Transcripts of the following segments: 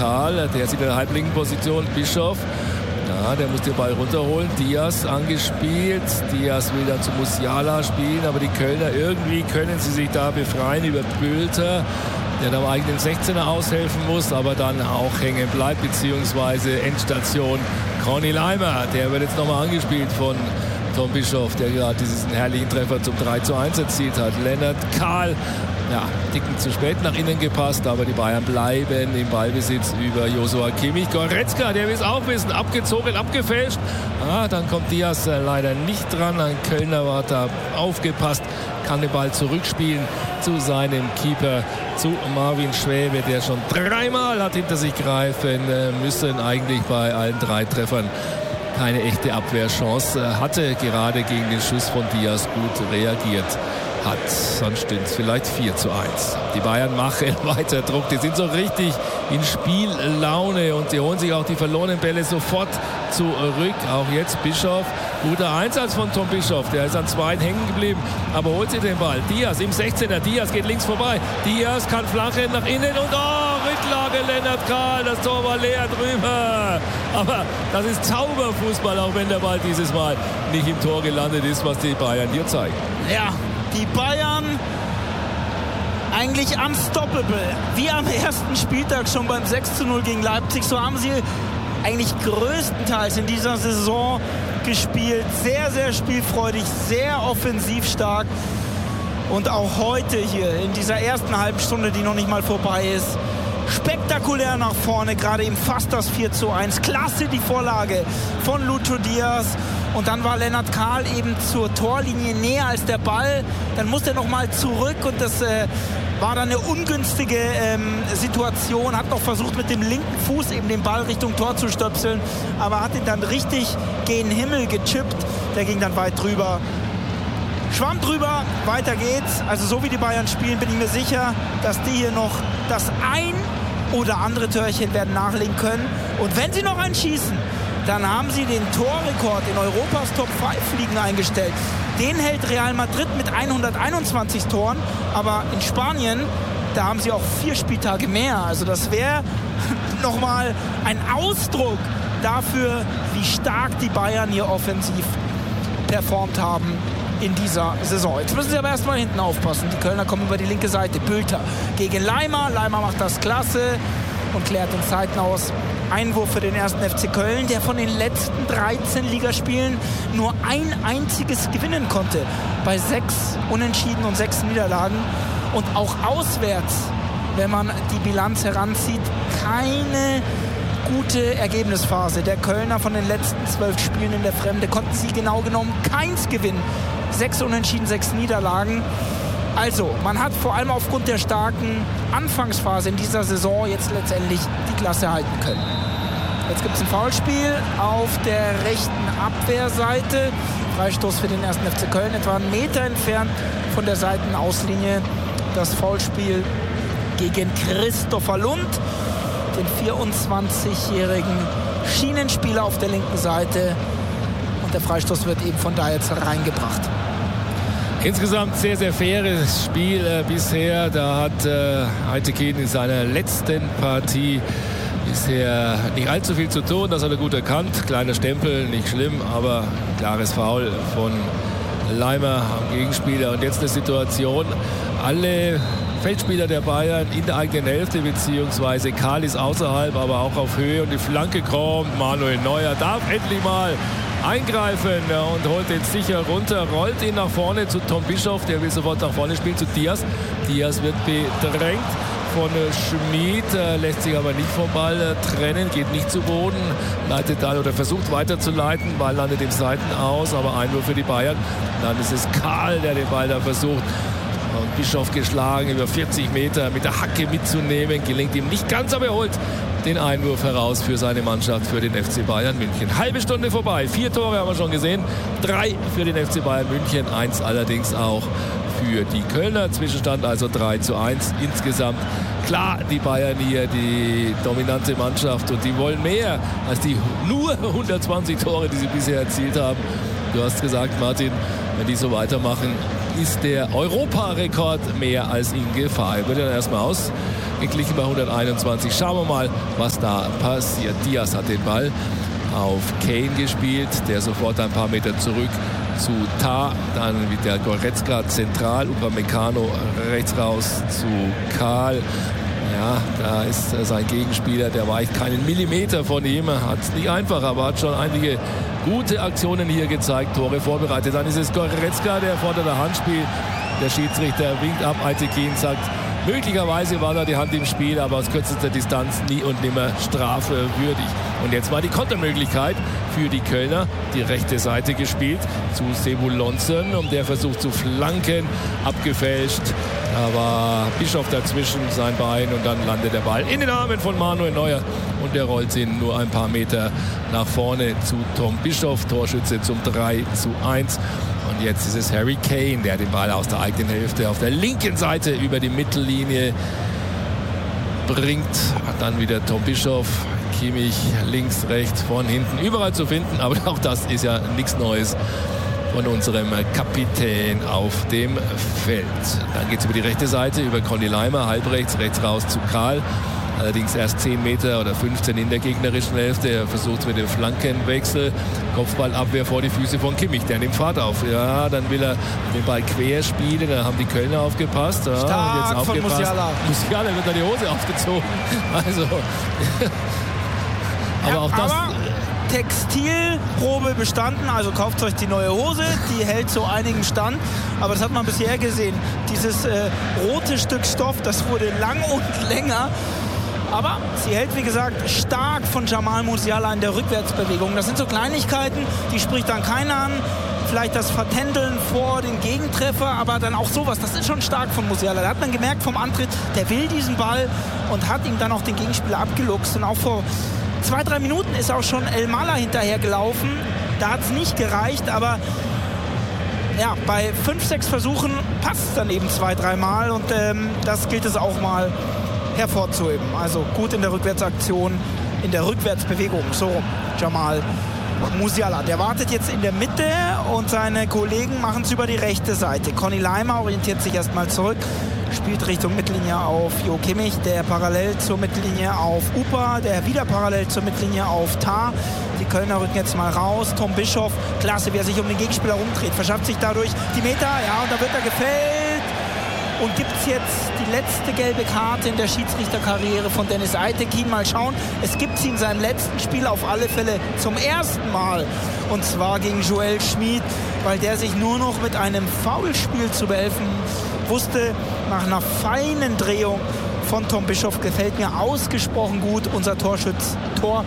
Kahl, der sieht in der Halblinkenposition. Bischof, ja, der muss den Ball runterholen. Diaz angespielt. Diaz will dann zu Musiala spielen, aber die Kölner, irgendwie können sie sich da befreien über Bülter, der am eigenen 16er aushelfen muss, aber dann auch hängen bleibt, beziehungsweise Endstation Conny Leimer. Der wird jetzt nochmal angespielt von Tom Bischof, der gerade diesen herrlichen Treffer zum 3:1 erzielt hat. Lennart Kahl, ja, Ticken zu spät nach innen gepasst, aber die Bayern bleiben im Ballbesitz über Joshua Kimmich. Goretzka, der will es auch wissen, abgezogen, abgefälscht. Dann kommt Diaz leider nicht dran. Ein Kölner war da aufgepasst, kann den Ball zurückspielen zu seinem Keeper, zu Marvin Schwäbe, der schon 3-mal hat hinter sich greifen müssen, eigentlich bei allen 3 Treffern keine echte Abwehrchance hatte, gerade gegen den Schuss von Diaz gut reagiert hat. Sonst steht es vielleicht 4:1. Die Bayern machen weiter Druck. Die sind so richtig in Spiellaune und sie holen sich auch die verlorenen Bälle sofort zurück. Auch jetzt Bischof. Guter Einsatz von Tom Bischof. Der ist an 2 hängen geblieben, aber holt sich den Ball. Diaz im 16er. Diaz geht links vorbei. Diaz kann flachen nach innen und Rücklage Lennart Kahl. Das Tor war leer drüber. Aber das ist Zauberfußball, auch wenn der Ball dieses Mal nicht im Tor gelandet ist, was die Bayern hier zeigen. Ja, die Bayern eigentlich unstoppable. Wie am ersten Spieltag schon beim 6:0 gegen Leipzig. So haben sie eigentlich größtenteils in dieser Saison gespielt. Sehr, sehr spielfreudig, sehr offensiv stark. Und auch heute hier in dieser ersten halben Stunde, die noch nicht mal vorbei ist, spektakulär nach vorne, gerade eben fast das 4:1. Klasse die Vorlage von Lucho Diaz. Und dann war Lennart Kahl eben zur Torlinie näher als der Ball. Dann musste er nochmal zurück und das war dann eine ungünstige Situation. Hat noch versucht mit dem linken Fuß eben den Ball Richtung Tor zu stöpseln, aber hat ihn dann richtig gen Himmel gechippt. Der ging dann weit drüber. Schwamm drüber, weiter geht's. Also so wie die Bayern spielen, bin ich mir sicher, dass die hier noch das ein oder andere Törchen werden nachlegen können. Und wenn sie noch einen schießen, dann haben sie den Torrekord in Europas Top-5-Ligen eingestellt. Den hält Real Madrid mit 121 Toren. Aber in Spanien, da haben sie auch 4 Spieltage mehr. Also das wäre nochmal ein Ausdruck dafür, wie stark die Bayern hier offensiv performt haben in dieser Saison. Jetzt müssen sie aber erstmal hinten aufpassen. Die Kölner kommen über die linke Seite. Bülter gegen Leimer. Leimer macht das klasse und klärt den Zeiten aus. Einwurf für den 1. FC Köln, der von den letzten 13 Ligaspielen nur ein einziges gewinnen konnte. Bei 6 Unentschieden und 6 Niederlagen. Und auch auswärts, wenn man die Bilanz heranzieht, keine gute Ergebnisphase. Der Kölner von den letzten 12 Spielen in der Fremde konnten sie genau genommen keins gewinnen. 6 Unentschieden, 6 Niederlagen. Also, man hat vor allem aufgrund der starken Anfangsphase in dieser Saison jetzt letztendlich die Klasse halten können. Jetzt gibt es ein Foulspiel auf der rechten Abwehrseite. Freistoß für den 1. FC Köln, etwa einen Meter entfernt von der Seitenauslinie. Das Foulspiel gegen Christopher Lund, den 24-jährigen Schienenspieler auf der linken Seite. Und der Freistoß wird eben von da jetzt reingebracht. Insgesamt sehr, sehr faires Spiel bisher. Da hat Heitekin in seiner letzten Partie bisher nicht allzu viel zu tun. Das hat er gut erkannt. Kleiner Stempel, nicht schlimm, aber klares Foul von Leimer am Gegenspieler. Und jetzt eine Situation, alle Feldspieler der Bayern in der eigenen Hälfte, beziehungsweise Kahl ist außerhalb, aber auch auf Höhe. Und die Flanke kommt. Manuel Neuer darf endlich mal eingreifen und holt den sicher runter, rollt ihn nach vorne zu Tom Bischof, der will sofort nach vorne spielen, zu Diaz. Diaz wird bedrängt von Schmid, lässt sich aber nicht vom Ball trennen, geht nicht zu Boden, leitet dann oder versucht weiterzuleiten, Ball landet im Seiten aus, aber Einwurf für die Bayern. Dann ist es Kahl, der den Ball da versucht. Und Bischof geschlagen, über 40 Meter mit der Hacke mitzunehmen, gelingt ihm nicht ganz, aber er holt den Einwurf heraus für seine Mannschaft, für den FC Bayern München. Halbe Stunde vorbei, 4 Tore haben wir schon gesehen, 3 für den FC Bayern München, 1 allerdings auch für die Kölner. Zwischenstand also 3:1 insgesamt. Klar, die Bayern hier, die dominante Mannschaft, und die wollen mehr als die nur 120 Tore, die sie bisher erzielt haben. Du hast gesagt, Martin, wenn die so weitermachen, ist der Europarekord mehr als in Gefahr. Er wird dann erstmal ausgewechselt geglichen bei 121. Schauen wir mal, was da passiert. Diaz hat den Ball auf Kane gespielt, der sofort ein paar Meter zurück zu Tah, dann wieder Goretzka zentral, Upamecano rechts raus zu Karl. Ja, da ist sein Gegenspieler, der weicht keinen Millimeter von ihm, hat es nicht einfach, aber hat schon einige gute Aktionen hier gezeigt, Tore vorbereitet. Dann ist es Goretzka, der fordert ein Handspiel. Der Schiedsrichter winkt ab, Aitekin sagt, möglicherweise war da die Hand im Spiel, aber aus kürzester Distanz nie und nimmer strafwürdig. Und jetzt war die Kontermöglichkeit für die Kölner, die rechte Seite gespielt zu Sebulonsen, und der versucht zu flanken, abgefälscht. Da war Bischof dazwischen, sein Bein, und dann landet der Ball in den Armen von Manuel Neuer und der rollt ihn nur ein paar Meter nach vorne zu Tom Bischof, Torschütze zum 3:1. Und jetzt ist es Harry Kane, der den Ball aus der eigenen Hälfte auf der linken Seite über die Mittellinie bringt. Dann wieder Tom Bischof, Kimmich links, rechts, vorn, hinten, überall zu finden. Aber auch das ist ja nichts Neues von unserem Kapitän auf dem Feld. Dann geht es über die rechte Seite, über Conny Laimer, halb rechts, rechts raus zu Karl. Allerdings erst 10 Meter oder 15 in der gegnerischen Hälfte. Er versucht mit dem Flankenwechsel. Kopfballabwehr vor die Füße von Kimmich. Der nimmt Fahrt auf. Ja, dann will er den Ball quer spielen. Da haben die Kölner aufgepasst. Ja, stark jetzt aufgepasst. Von Musiala. Musiala wird da die Hose ausgezogen. Also, aber auch das... Textilprobe bestanden, also kauft euch die neue Hose, die hält zu einigem Stand, aber das hat man bisher gesehen. Dieses rote Stück Stoff, das wurde lang und länger, aber sie hält, wie gesagt, stark von Jamal Musiala in der Rückwärtsbewegung. Das sind so Kleinigkeiten, die spricht dann keiner an. Vielleicht das Vertändeln vor den Gegentreffer, aber dann auch sowas, das ist schon stark von Musiala. Da hat man gemerkt vom Antritt, der will diesen Ball und hat ihm dann auch den Gegenspieler abgeluchst. Und auch vor 2-3 Minuten ist auch schon Elmalah hinterher gelaufen. Da hat es nicht gereicht, aber ja, bei 5-6 Versuchen passt es dann eben 2-3 Mal, und das gilt es auch mal hervorzuheben. Also gut in der Rückwärtsaktion, in der Rückwärtsbewegung. So, Jamal Musiala, der wartet jetzt in der Mitte und seine Kollegen machen es über die rechte Seite. Conny Laimer orientiert sich erstmal zurück, spielt Richtung Mittellinie auf Jo Kimmich, der parallel zur Mittellinie auf Upa, der wieder parallel zur Mittellinie auf Tah. Die Kölner rücken jetzt mal raus. Tom Bischof, klasse, wie er sich um den Gegenspieler rumdreht, verschafft sich dadurch die Meter, ja, und da wird er gefällt. Und gibt es jetzt die letzte gelbe Karte in der Schiedsrichterkarriere von Deniz Aytekin? Mal schauen. Es gibt sie in seinem letzten Spiel auf alle Fälle zum ersten Mal. Und zwar gegen Joel Schmid, weil der sich nur noch mit einem Foulspiel zu behelfen wusste. Nach einer feinen Drehung von Tom Bischof, gefällt mir ausgesprochen gut. Unser Torschütze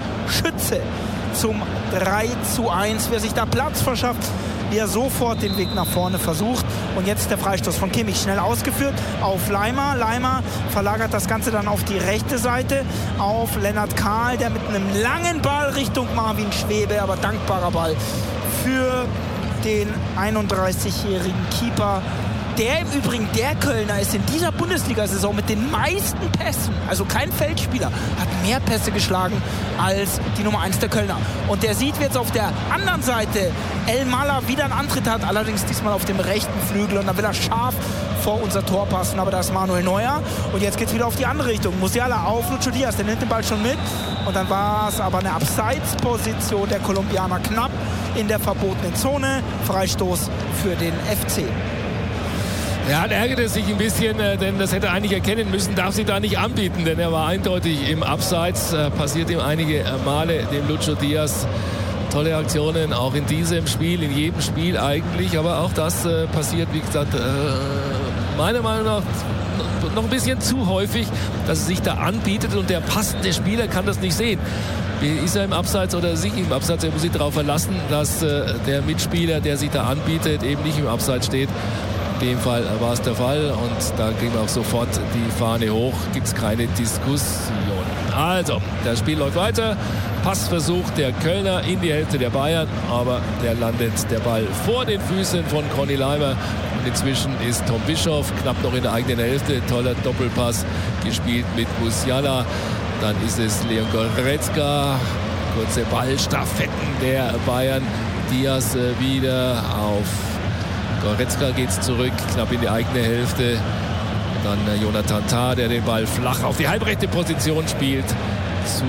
zum 3:1. Wer sich da Platz verschafft, wie er sofort den Weg nach vorne versucht. Und jetzt der Freistoß von Kimmich, schnell ausgeführt auf Laimer. Laimer verlagert das Ganze dann auf die rechte Seite, auf Lennart Kahl, der mit einem langen Ball Richtung Marvin Schwebe, aber dankbarer Ball für den 31-jährigen Keeper, der im Übrigen der Kölner ist in dieser Bundesliga-Saison mit den meisten Pässen, also kein Feldspieler, hat mehr Pässe geschlagen als die Nummer 1 der Kölner. Und der sieht, wie jetzt auf der anderen Seite Elmalah wieder einen Antritt hat, allerdings diesmal auf dem rechten Flügel, und dann will er scharf vor unser Tor passen, aber da ist Manuel Neuer, und jetzt geht es wieder auf die andere Richtung. Musiala auf Lucho Diaz, der nimmt den Ball schon mit, und dann war es aber eine Abseitsposition der Kolumbianer, knapp in der verbotenen Zone. Freistoß für den FC. Ja, er ärgerte sich ein bisschen, denn das hätte er eigentlich erkennen müssen, darf sich da nicht anbieten, denn er war eindeutig im Abseits. Passiert ihm einige Male, dem Lucho Diaz. Tolle Aktionen, auch in diesem Spiel, in jedem Spiel eigentlich, aber auch das passiert, wie gesagt, meiner Meinung nach noch ein bisschen zu häufig, dass er sich da anbietet, und der passende Spieler kann das nicht sehen. Ist er im Abseits oder sich im Abseits? Er muss sich darauf verlassen, dass der Mitspieler, der sich da anbietet, eben nicht im Abseits steht. In dem Fall war es der Fall, und da ging auch sofort die Fahne hoch. Gibt es keine Diskussion. Also, das Spiel läuft weiter. Passversuch der Kölner in die Hälfte der Bayern, aber der landet der Ball vor den Füßen von Conny Laimer. Und inzwischen ist Tom Bischof knapp noch in der eigenen Hälfte. Toller Doppelpass gespielt mit Musiala. Dann ist es Leon Goretzka. Kurze Ballstaffetten der Bayern. Diaz wieder auf Goretzka, geht es zurück, knapp in die eigene Hälfte. Dann Jonathan Tah, der den Ball flach auf die halbrechte Position spielt. Zu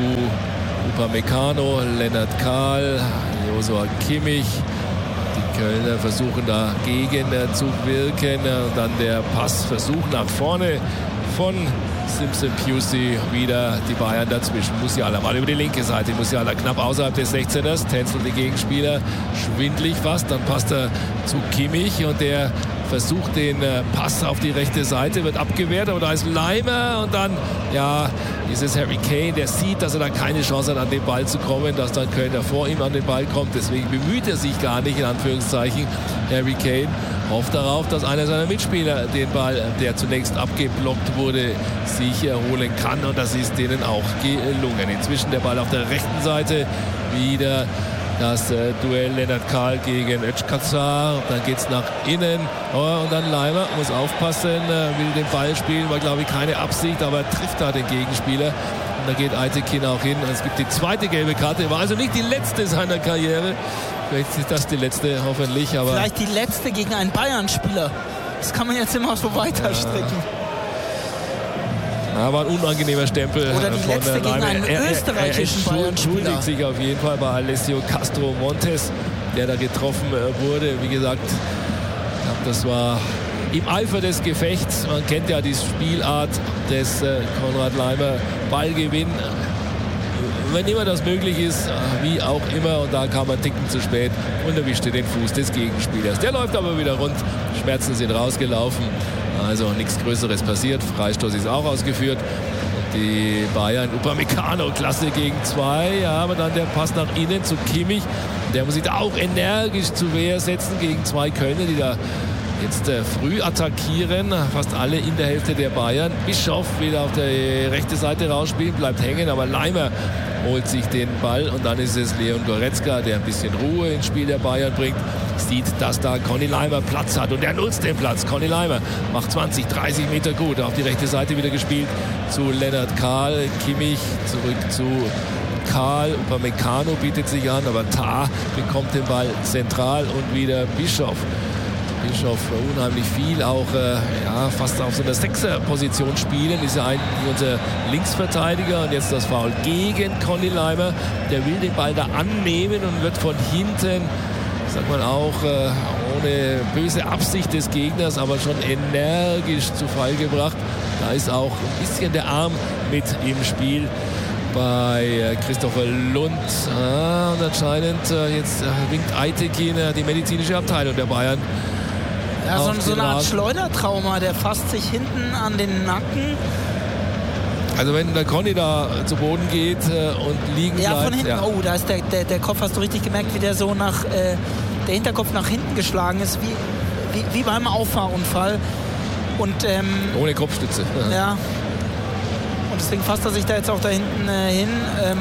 Upamecano, Lennart Kahl, Joshua Kimmich. Die Kölner versuchen dagegen zu wirken. Und dann der Passversuch nach vorne von Simpson Pusey, wieder die Bayern dazwischen. Musiala mal über die linke Seite. Musiala knapp außerhalb des 16ers. Tänzelt die Gegenspieler schwindlig fast. Dann passt er zu Kimmich und der versucht den Pass auf die rechte Seite, wird abgewehrt, aber da ist Leimer und dann, ja, ist es Harry Kane, der sieht, dass er da keine Chance hat, an den Ball zu kommen, dass dann Kölner vor ihm an den Ball kommt, deswegen bemüht er sich gar nicht, in Anführungszeichen, Harry Kane, hofft darauf, dass einer seiner Mitspieler den Ball, der zunächst abgeblockt wurde, sich erholen kann und das ist denen auch gelungen. Inzwischen der Ball auf der rechten Seite, wieder das Duell Lennart Kahl gegen Özkazar. Dann geht es nach innen. Und dann Leimer muss aufpassen, will den Ball spielen, war glaube ich keine Absicht, aber trifft da den Gegenspieler. Und da geht Aytekin auch hin. Es gibt die zweite gelbe Karte. War also nicht die letzte seiner Karriere. Vielleicht ist das die letzte, hoffentlich. Aber vielleicht die letzte gegen einen Bayern-Spieler. Das kann man jetzt immer so weiter stricken. Ja, war ein unangenehmer Stempel. Oder die letzte gegen einen österreichischen Bayern-Spieler. Er entschuldigt sich auf jeden Fall bei Alessio Castro Montes, der da getroffen wurde. Wie gesagt, das war im Eifer des Gefechts. Man kennt ja die Spielart des Konrad Leimer. Ballgewinn, wenn immer das möglich ist, wie auch immer. Und da kam er ticken zu spät und erwischte den Fuß des Gegenspielers. Der läuft aber wieder rund. Schmerzen sind rausgelaufen. Also nichts Größeres passiert. Freistoß ist auch ausgeführt. Und die Bayern, Upamecano, klasse gegen 2. Ja, aber dann der Pass nach innen zu Kimmich. Der muss sich da auch energisch zur Wehr setzen gegen 2 Kölner, die da jetzt früh attackieren. Fast alle in der Hälfte der Bayern. Bischof will auf der rechten Seite rausspielen, bleibt hängen, aber Leimer holt sich den Ball und dann ist es Leon Goretzka, der ein bisschen Ruhe ins Spiel der Bayern bringt. Sieht, dass da Conny Leimer Platz hat und er nutzt den Platz. Conny Leimer macht 20, 30 Meter gut. Auf die rechte Seite wieder gespielt zu Lennart Kahl. Kimmich zurück zu Kahl. Upamecano bietet sich an, aber Tah bekommt den Ball zentral und wieder Bischof. Bischof unheimlich viel, auch fast auf so einer 6er-Position spielen. Ist ja eigentlich unser Linksverteidiger und jetzt das Foul gegen Conny Leimer. Der will den Ball da annehmen und wird von hinten, sagt man auch, ohne böse Absicht des Gegners, aber schon energisch zu Fall gebracht. Da ist auch ein bisschen der Arm mit im Spiel bei Christopher Lund. Und anscheinend jetzt winkt Aytekin, die medizinische Abteilung der Bayern. Ja, so eine Art Schleudertrauma, der fasst sich hinten an den Nacken. Also wenn der Conny da zu Boden geht und liegen bleibt. Ja, von hinten. Ja. Oh, da ist der Kopf, hast du richtig gemerkt, wie der so der Hinterkopf nach hinten geschlagen ist, wie beim Auffahrunfall. Und, ohne Kopfstütze. Ja. Und deswegen fasst er sich da jetzt auch da hinten hin.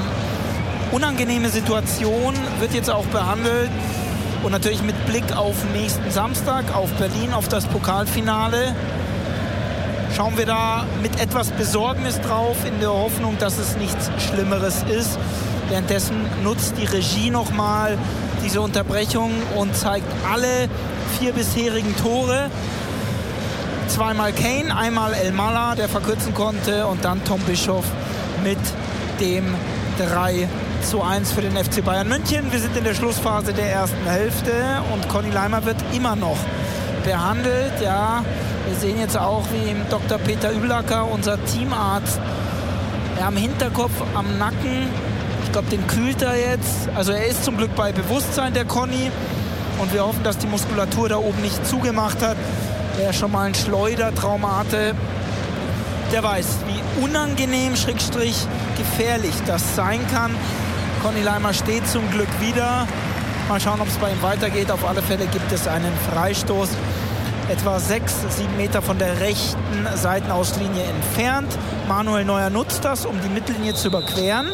Unangenehme Situation, wird jetzt auch behandelt. Und natürlich mit Blick auf nächsten Samstag, auf Berlin, auf das Pokalfinale. Schauen wir da mit etwas Besorgnis drauf, in der Hoffnung, dass es nichts Schlimmeres ist. Währenddessen nutzt die Regie nochmal diese Unterbrechung und zeigt alle 4 bisherigen Tore. Zweimal Kane, einmal El Mala, der verkürzen konnte, und dann Tom Bischof mit dem 3:1 für den FC Bayern München. Wir sind in der Schlussphase der ersten Hälfte und Conny Leimer wird immer noch behandelt. Ja, wir sehen jetzt auch, wie ihm Dr. Peter Üblacker, unser Teamarzt, am Hinterkopf, am Nacken, ich glaube, den kühlt er jetzt. Also er ist zum Glück bei Bewusstsein, der Conny. Und wir hoffen, dass die Muskulatur da oben nicht zugemacht hat. Wer schon mal ein Schleudertrauma hatte, der weiß, wie unangenehm, gefährlich das sein kann. Conny Leimer steht zum Glück wieder. Mal schauen, ob es bei ihm weitergeht. Auf alle Fälle gibt es einen Freistoß. Etwa 6-7 Meter von der rechten Seitenauslinie entfernt. Manuel Neuer nutzt das, um die Mittellinie zu überqueren.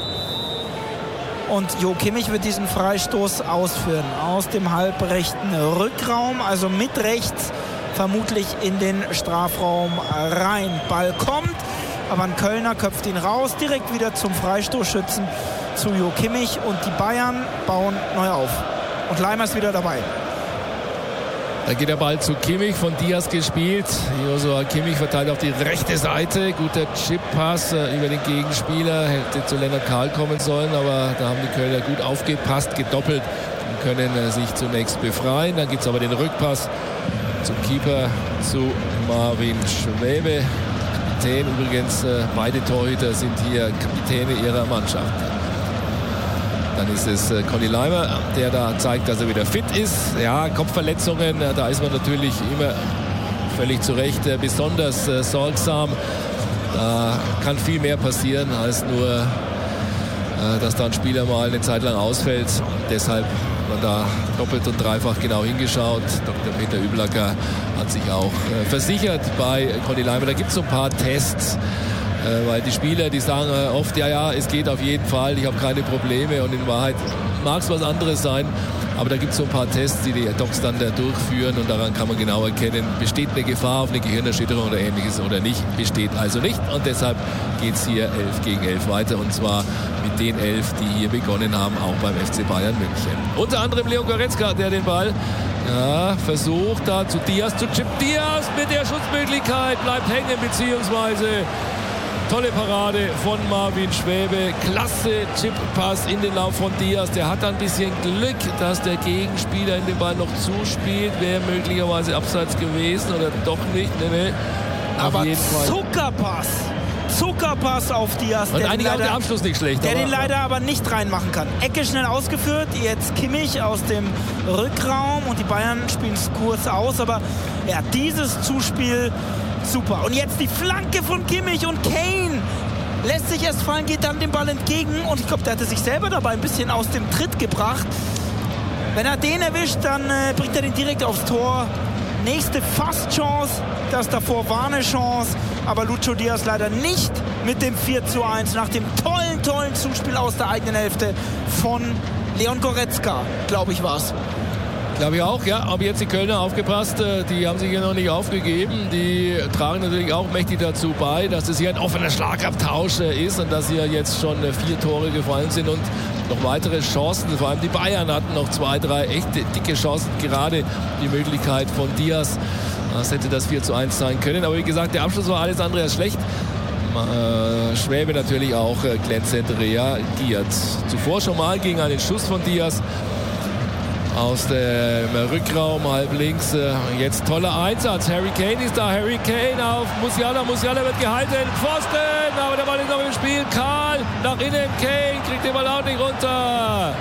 Und Jo Kimmich wird diesen Freistoß ausführen. Aus dem halbrechten Rückraum, also mit rechts, vermutlich in den Strafraum rein. Ball kommt, aber ein Kölner köpft ihn raus, direkt wieder zum Freistoßschützen zu Jo Kimmich und die Bayern bauen neu auf. Und Leimer ist wieder dabei. Da geht der Ball zu Kimmich, von Diaz gespielt. Joshua Kimmich verteilt auf die rechte Seite. Guter Chip-Pass über den Gegenspieler. Hätte zu Lennart Kahl kommen sollen, aber da haben die Kölner gut aufgepasst, gedoppelt und können sich zunächst befreien. Dann gibt es aber den Rückpass zum Keeper, zu Marvin Schwäbe. Kapitän übrigens, beide Torhüter sind hier Kapitäne ihrer Mannschaft. Dann ist es Conny Leimer, der da zeigt, dass er wieder fit ist. Ja, Kopfverletzungen, da ist man natürlich immer völlig zu Recht besonders sorgsam. Da kann viel mehr passieren als nur, dass da ein Spieler mal eine Zeit lang ausfällt. Deshalb hat man da doppelt und dreifach genau hingeschaut. Dr. Peter Üblacker hat sich auch versichert bei Conny Leimer. Da gibt es so ein paar Tests. Weil die Spieler, die sagen oft, ja, es geht auf jeden Fall, ich habe keine Probleme, und in Wahrheit mag es was anderes sein, aber da gibt es so ein paar Tests, die Docs dann da durchführen, und daran kann man genau erkennen, besteht eine Gefahr auf eine Gehirnerschütterung oder Ähnliches oder nicht, besteht also nicht, und deshalb geht es hier 11 gegen 11 weiter, und zwar mit den 11, die hier begonnen haben, auch beim FC Bayern München. Unter anderem Leon Goretzka, der den Ball versucht da zu Diaz, zu Chip Diaz mit der Schussmöglichkeit, bleibt hängen, beziehungsweise tolle Parade von Marvin Schwäbe. Klasse Chip-Pass in den Lauf von Diaz. Der hat ein bisschen Glück, dass der Gegenspieler in den Ball noch zuspielt. Wäre möglicherweise abseits gewesen oder doch nicht. Nee. Aber Zuckerpass auf Diaz. Und eigentlich auch der Abschluss nicht schlecht. Der den leider aber nicht reinmachen kann. Ecke schnell ausgeführt. Jetzt Kimmich aus dem Rückraum. Und die Bayern spielen es kurz aus. Aber ja, dieses Zuspiel super. Und jetzt die Flanke von Kimmich, und Kane lässt sich erst fallen, geht dann dem Ball entgegen, und ich glaube, der hatte sich selber dabei ein bisschen aus dem Tritt gebracht. Wenn er den erwischt, dann bringt er den direkt aufs Tor. Nächste Fast-Chance, das davor war eine Chance, aber Lucho Diaz leider nicht mit dem 4:1 nach dem tollen Zuspiel aus der eigenen Hälfte von Leon Goretzka, glaube ich, war es. Glaube ich auch, ja. Aber jetzt die Kölner aufgepasst, die haben sich hier noch nicht aufgegeben. Die tragen natürlich auch mächtig dazu bei, dass es hier ein offener Schlagabtausch ist und dass hier jetzt schon 4 Tore gefallen sind und noch weitere Chancen. Vor allem die Bayern hatten noch 2, 3 echte dicke Chancen. Gerade die Möglichkeit von Diaz. Das hätte das 4:1 sein können. Aber wie gesagt, der Abschluss war alles andere als schlecht. Schwäbe natürlich auch glänzend reagiert. Zuvor schon mal gegen einen Schuss von Diaz aus dem Rückraum, halb links. Jetzt toller Einsatz. Harry Kane ist da. Harry Kane auf Musiala. Musiala wird gehalten. Pfosten, aber der Ball ist noch im Spiel. Kahl nach innen. Kane kriegt den Ball auch nicht runter.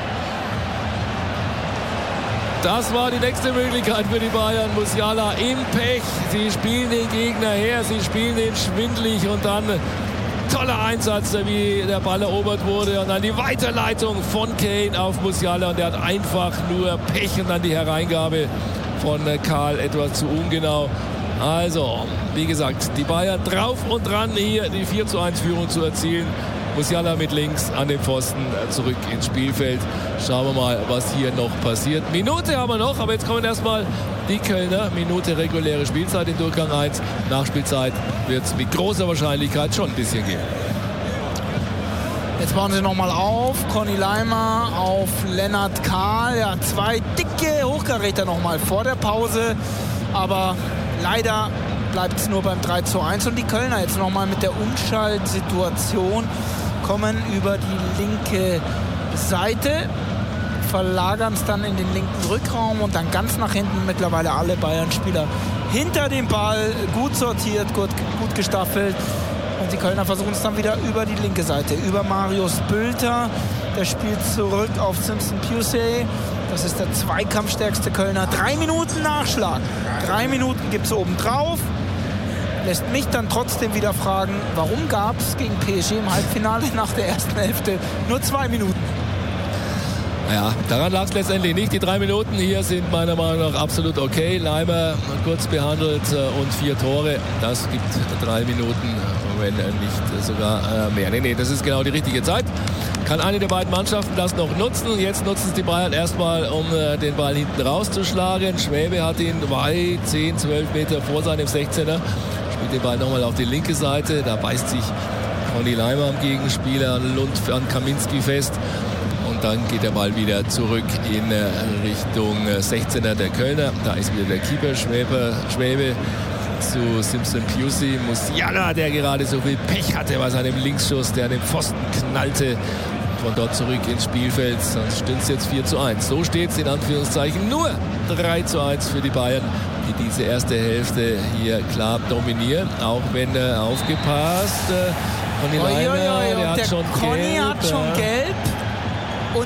Das war die nächste Möglichkeit für die Bayern. Musiala im Pech. Sie spielen den Gegner her. Sie spielen den schwindlig, und dann toller Einsatz, wie der Ball erobert wurde, und dann die Weiterleitung von Kane auf Musiala, und der hat einfach nur Pech, und dann die Hereingabe von Kahl etwas zu ungenau. Also, wie gesagt, die Bayern drauf und dran, hier die 4:1-Führung zu erzielen. Musiala mit links an den Pfosten, zurück ins Spielfeld. Schauen wir mal, was hier noch passiert. Minute haben wir noch, aber jetzt kommen erstmal die Kölner. Minute reguläre Spielzeit in Durchgang 1. Nachspielzeit wird es mit großer Wahrscheinlichkeit schon ein bisschen gehen. Jetzt bauen sie nochmal auf. Conny Leimer auf Lennart Kahl. Ja, 2 dicke Hochkaräter nochmal vor der Pause. Aber leider bleibt es nur beim 3:1. Und die Kölner jetzt nochmal mit der Umschaltsituation kommen über die linke Seite, verlagern es dann in den linken Rückraum, und dann ganz nach hinten mittlerweile alle Bayern-Spieler hinter dem Ball, gut sortiert, gut gestaffelt. Und die Kölner versuchen es dann wieder über die linke Seite, über Marius Bülter. Der spielt zurück auf Simpson Pusey. Das ist der zweikampfstärkste Kölner. 3 Minuten Nachschlag. 3 Minuten gibt es oben drauf. Lässt mich dann trotzdem wieder fragen, warum gab es gegen PSG im Halbfinale nach der ersten Hälfte nur 2 Minuten? Ja, daran lag es letztendlich nicht. Die 3 Minuten hier sind meiner Meinung nach absolut okay. Leimer kurz behandelt und 4 Tore. Das gibt 3 Minuten, wenn nicht sogar mehr. Nee, das ist genau die richtige Zeit. Kann eine der beiden Mannschaften das noch nutzen. Jetzt nutzen es die Bayern erstmal, um den Ball hinten rauszuschlagen. Schwäbe hat ihn weit 10, 12 Meter vor seinem 16er. Spielt den Ball nochmal auf die linke Seite. Da beißt sich Conny Leimer am Gegenspieler an Kaminski fest. Und dann geht der Ball wieder zurück in Richtung 16er der Kölner. Da ist wieder der Keeper Schwäbe zu Simpson Pusey. Musiala, der gerade so viel Pech hatte bei seinem Linksschuss, der an den Pfosten knallte. Von dort zurück ins Spielfeld, sonst steht es jetzt 4:1. So steht es in Anführungszeichen nur 3:1 für die Bayern, die diese erste Hälfte hier klar dominieren. Auch wenn aufgepasst, Conny Laimer, der hat schon gelb. Und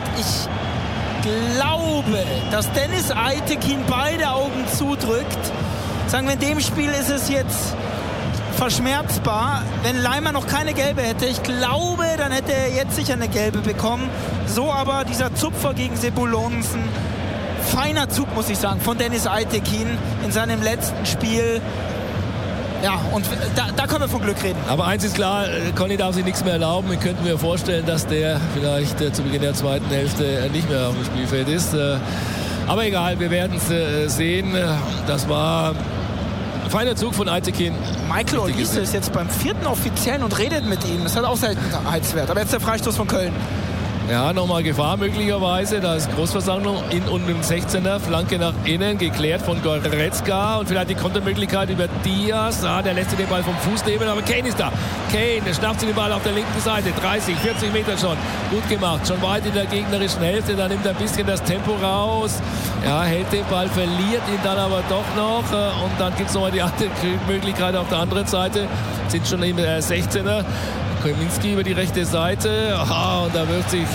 ich glaube, dass Dennis Aytekin beide Augen zudrückt. Sagen wir, in dem Spiel ist es jetzt verschmerzbar. Wenn Laimer noch keine gelbe hätte, ich glaube, dann hätte er jetzt sicher eine gelbe bekommen. So aber dieser Zupfer gegen Sebulonsen. Feiner Zug, muss ich sagen, von Dennis Aytekin in seinem letzten Spiel. Ja, und da können wir von Glück reden. Aber eins ist klar, Conny darf sich nichts mehr erlauben. Ich könnte mir vorstellen, dass der vielleicht zu Beginn der zweiten Hälfte nicht mehr auf dem Spielfeld ist. Aber egal, wir werden es sehen. Das war ein feiner Zug von Aytekin. Michael Olise ist jetzt beim 4. Offiziellen und redet mit ihm. Das hat auch Seltenheitswert. Aber jetzt der Freistoß von Köln. Ja, nochmal Gefahr möglicherweise. Da ist Großversammlung in und im 16er. Flanke nach innen, geklärt von Goretzka. Und vielleicht die Kontermöglichkeit über Diaz. Der lässt sich den Ball vom Fuß nehmen, aber Kane ist da. Kane, der schnappt sich den Ball auf der linken Seite. 30, 40 Meter schon. Gut gemacht. Schon weit in der gegnerischen Hälfte. Da nimmt er ein bisschen das Tempo raus. Ja, hält den Ball, verliert ihn dann aber doch noch. Und dann gibt es nochmal die andere Möglichkeit auf der anderen Seite. Sind schon im 16er. Kaminski über die rechte Seite. Und da wird sich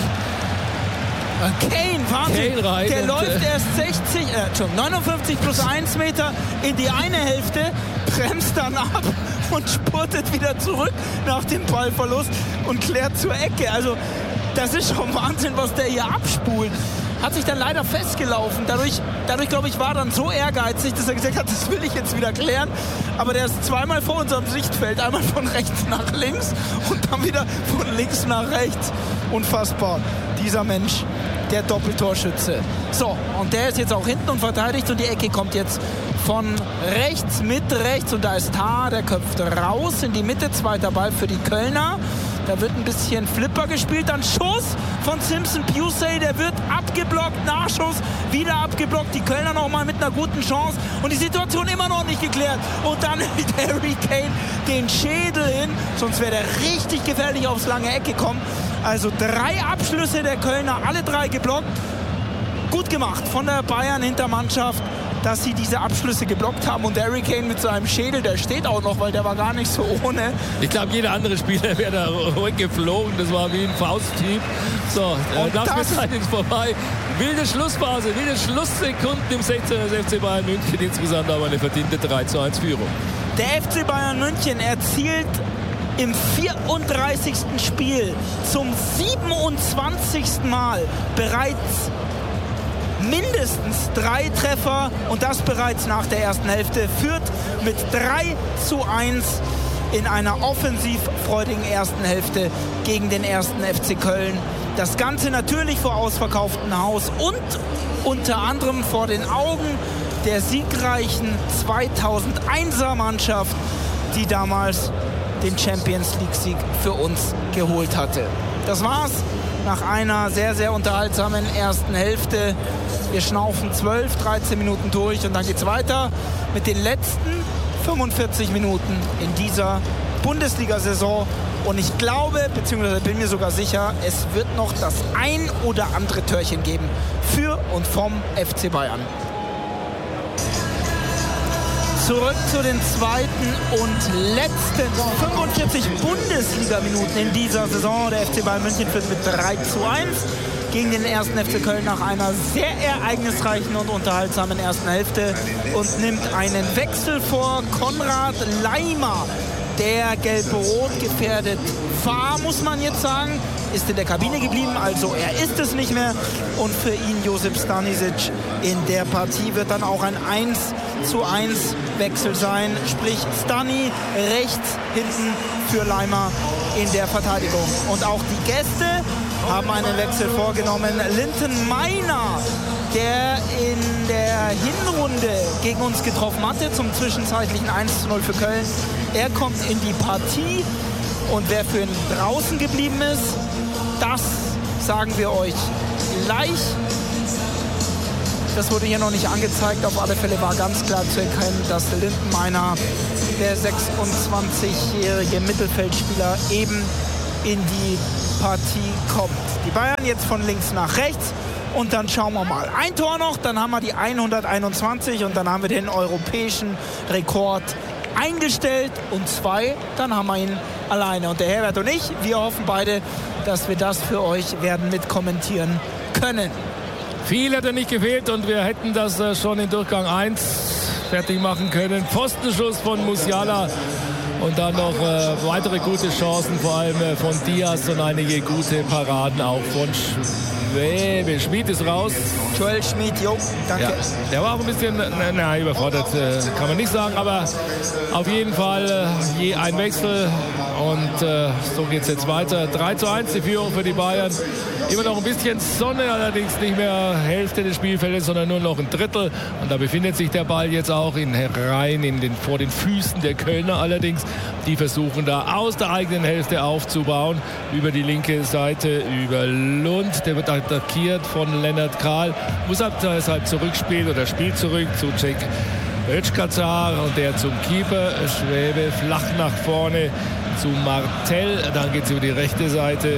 Kane, Wahnsinn. Kane rein. Der läuft erst 59 plus 1 Meter in die eine Hälfte, bremst dann ab und spurtet wieder zurück nach dem Ballverlust und klärt zur Ecke. Also das ist schon Wahnsinn, was der hier abspult. Hat sich dann leider festgelaufen. Dadurch glaube ich, war dann so ehrgeizig, dass er gesagt hat, das will ich jetzt wieder klären. Aber der ist zweimal vor unserem Sichtfeld. Einmal von rechts nach links und dann wieder von links nach rechts. Unfassbar. Dieser Mensch, der Doppeltorschütze. So, und der ist jetzt auch hinten und verteidigt. Und die Ecke kommt jetzt von rechts, mit rechts. Und da ist Tah, der köpft raus in die Mitte. Zweiter Ball für die Kölner. Da wird ein bisschen Flipper gespielt, dann Schuss von Simpson Pusey, der wird abgeblockt, Nachschuss, wieder abgeblockt, die Kölner nochmal mit einer guten Chance und die Situation immer noch nicht geklärt. Und dann hält Harry Kane den Schädel hin, sonst wäre der richtig gefährlich aufs lange Eck gekommen. Also 3 Abschlüsse der Kölner, alle 3 geblockt. Gut gemacht von der Bayern-Hintermannschaft, dass sie diese Abschlüsse geblockt haben. Und Harry Kane mit seinem Schädel, der steht auch noch, weil der war gar nicht so ohne. Ich glaube, jeder andere Spieler wäre da ruhig geflogen. Das war wie ein Fausthieb. So, Nachspielzeit ist vorbei. Wilde Schlusspause, wilde Schlusssekunden im 16er des FC Bayern München. Insgesamt aber eine verdiente 3:1 Führung. Der FC Bayern München erzielt im 34. Spiel zum 27. Mal bereits mindestens 3 Treffer und das bereits nach der ersten Hälfte, führt mit 3:1 in einer offensivfreudigen ersten Hälfte gegen den 1. FC Köln. Das Ganze natürlich vor ausverkauftem Haus und unter anderem vor den Augen der siegreichen 2001er Mannschaft, die damals den Champions League-Sieg für uns geholt hatte. Das war's nach einer sehr, sehr unterhaltsamen ersten Hälfte. Wir schnaufen 12, 13 Minuten durch und dann geht's weiter mit den letzten 45 Minuten in dieser Bundesliga-Saison. Und ich glaube, beziehungsweise bin mir sogar sicher, es wird noch das ein oder andere Törchen geben für und vom FC Bayern. Zurück zu den zweiten und letzten 45 Bundesliga-Minuten in dieser Saison. Der FC Bayern München führt mit 3:1 gegen den 1. FC Köln nach einer sehr ereignisreichen und unterhaltsamen ersten Hälfte und nimmt einen Wechsel vor. Konrad Laimer, der gelb-rot gefährdet war, muss man jetzt sagen, ist in der Kabine geblieben, also er ist es nicht mehr. Und für ihn Josip Stanisic in der Partie wird dann auch ein 1:1 Wechsel sein, sprich Stani rechts hinten für Laimer in der Verteidigung. Und auch die Gäste haben einen Wechsel vorgenommen. Linton Meiner, der in der Hinrunde gegen uns getroffen hatte, zum zwischenzeitlichen 1:0 für Köln. Er kommt in die Partie und wer für ihn draußen geblieben ist, das sagen wir euch gleich. Das wurde hier noch nicht angezeigt. Auf alle Fälle war ganz klar zu erkennen, dass Lindenmeiner, der 26-jährige Mittelfeldspieler, eben in die Partie kommt. Die Bayern jetzt von links nach rechts. Und dann schauen wir mal. Ein Tor noch, dann haben wir die 121 und dann haben wir den europäischen Rekord eingestellt. Und 2, dann haben wir ihn alleine. Und der Herbert und ich, wir hoffen beide, dass wir das für euch werden mitkommentieren können. Viel hätte nicht gefehlt und wir hätten das schon in Durchgang 1 fertig machen können. Pfostenschuss von Musiala und dann noch weitere gute Chancen, vor allem von Diaz und einige gute Paraden auch von Schwäbe. Schmid ist raus. Joel Schmid, jo, danke. Ja, der war auch ein bisschen überfordert, kann man nicht sagen, aber auf jeden Fall je ein Wechsel und so geht es jetzt weiter. 3:1 die Führung für die Bayern. Immer noch ein bisschen Sonne, allerdings nicht mehr Hälfte des Spielfeldes, sondern nur noch ein Drittel. Und da befindet sich der Ball jetzt auch vor den Füßen der Kölner allerdings. Die versuchen da aus der eigenen Hälfte aufzubauen. Über die linke Seite, über Lund. Der wird attackiert von Lennart Kahl. Muss deshalb zurückspielen oder spielt zurück zu Cech Özkacar und der zum Keeper. Schwäbe flach nach vorne zu Martell. Dann geht es über die rechte Seite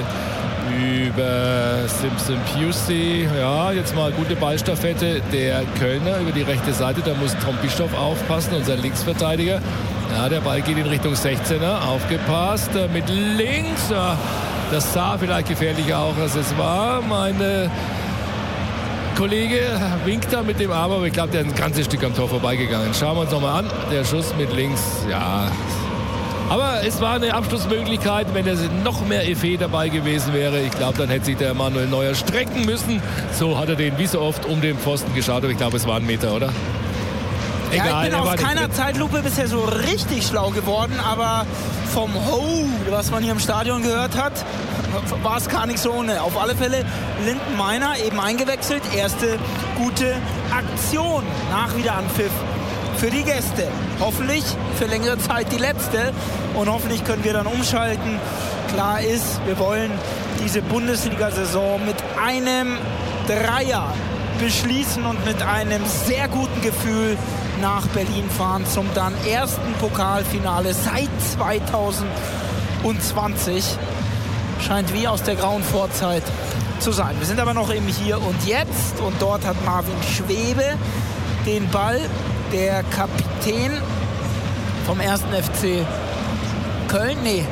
über Simpson Pusey. Ja, jetzt mal gute Ballstaffette der Kölner über die rechte Seite. Da muss Tom Bischoff aufpassen, unser Linksverteidiger. Ja, der Ball geht in Richtung 16er. Aufgepasst mit links. Ja, das sah vielleicht gefährlicher auch, als es war. Mein Kollege winkt da mit dem Arm, aber ich glaube, der ist ein ganzes Stück am Tor vorbeigegangen. Schauen wir uns nochmal an. Der Schuss mit links, ja. Aber es war eine Abschlussmöglichkeit, wenn es noch mehr Effet dabei gewesen wäre. Ich glaube, dann hätte sich der Manuel Neuer strecken müssen. So hat er den wie so oft um den Pfosten geschaut. Aber ich glaube, es war ein Meter, oder? Egal, ja, ich bin auf keiner Zeitlupe bisher so richtig schlau geworden. Aber vom Ho, was man hier im Stadion gehört hat, war es gar nicht so ohne. Auf alle Fälle Lindenmeiner eben eingewechselt. Erste gute Aktion nach Wiederanpfiff für die Gäste. Hoffentlich für längere Zeit die letzte. Und hoffentlich können wir dann umschalten. Klar ist, wir wollen diese Bundesliga-Saison mit einem Dreier beschließen und mit einem sehr guten Gefühl nach Berlin fahren zum dann ersten Pokalfinale seit 2020. Scheint wie aus der grauen Vorzeit zu sein. Wir sind aber noch im Hier und Jetzt und dort hat Marvin Schwäbe den Ball. Der Kapitän vom 1. FC Köln, nee.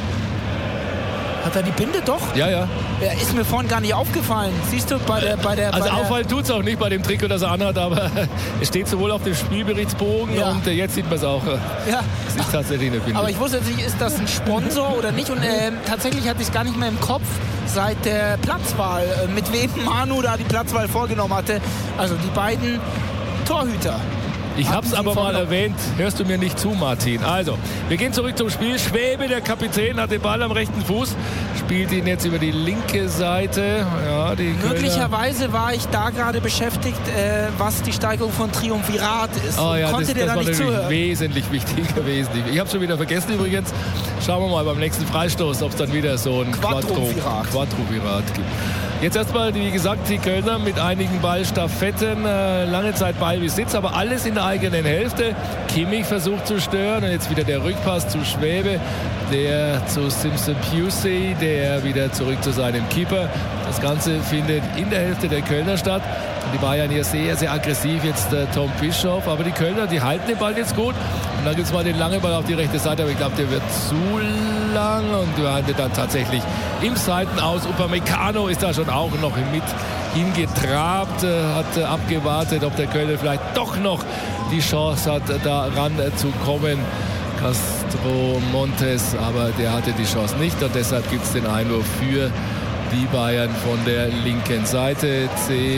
Hat er die Binde doch? Ja, ja. Ja, ist mir vorhin gar nicht aufgefallen. Siehst du, Also auffallen tut es auch nicht bei dem Trikot, das er anhat, aber es steht sowohl auf dem Spielberichtsbogen und jetzt sieht man es auch. Ja. Es ist tatsächlich eine Binde. Aber ich wusste jetzt nicht, ist das ein Sponsor oder nicht? Und tatsächlich hatte ich es gar nicht mehr im Kopf seit der Platzwahl, mit wem Manu da die Platzwahl vorgenommen hatte. Also die beiden Torhüter. Ich habe es aber mal erwähnt. Hörst du mir nicht zu, Martin? Also, wir gehen zurück zum Spiel. Schwäbe, der Kapitän, hat den Ball am rechten Fuß. Spielt ihn jetzt über die linke Seite. Ja, möglicherweise war ich da gerade beschäftigt, was die Steigerung von Triumvirat ist. Oh ja, das war nicht zuhören. Wesentlich wichtiger. Ich habe schon wieder vergessen übrigens. Schauen wir mal beim nächsten Freistoß, ob es dann wieder so ein Quadrovirat gibt. Jetzt erstmal, wie gesagt, die Kölner mit einigen Ballstaffetten, lange Zeit Ballbesitz, aber alles in der eigenen Hälfte. Kimmich versucht zu stören und jetzt wieder der Rückpass zu Schwäbe, der zu Simpson Pusey, der wieder zurück zu seinem Keeper. Das Ganze findet in der Hälfte der Kölner statt. Die Bayern hier sehr, sehr aggressiv, jetzt Tom Bischoff, aber die Kölner, die halten den Ball jetzt gut. Und dann gibt es mal den langen Ball auf die rechte Seite, aber ich glaube, der wird zu lang und wir haben dann tatsächlich im Seitenaus. Upamecano ist da schon auch noch mit hingetrabt, hat abgewartet, ob der Kölner vielleicht doch noch die Chance hat, da ran zu kommen. Castro Montes, aber der hatte die Chance nicht und deshalb gibt es den Einwurf für die Bayern von der linken Seite,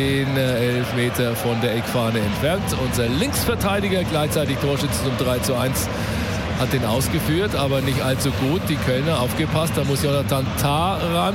11 Meter von der Eckfahne entfernt. Unser Linksverteidiger, gleichzeitig Torschütze zum 3:1, hat den ausgeführt, aber nicht allzu gut. Die Kölner aufgepasst, da muss Jonathan Tah ran.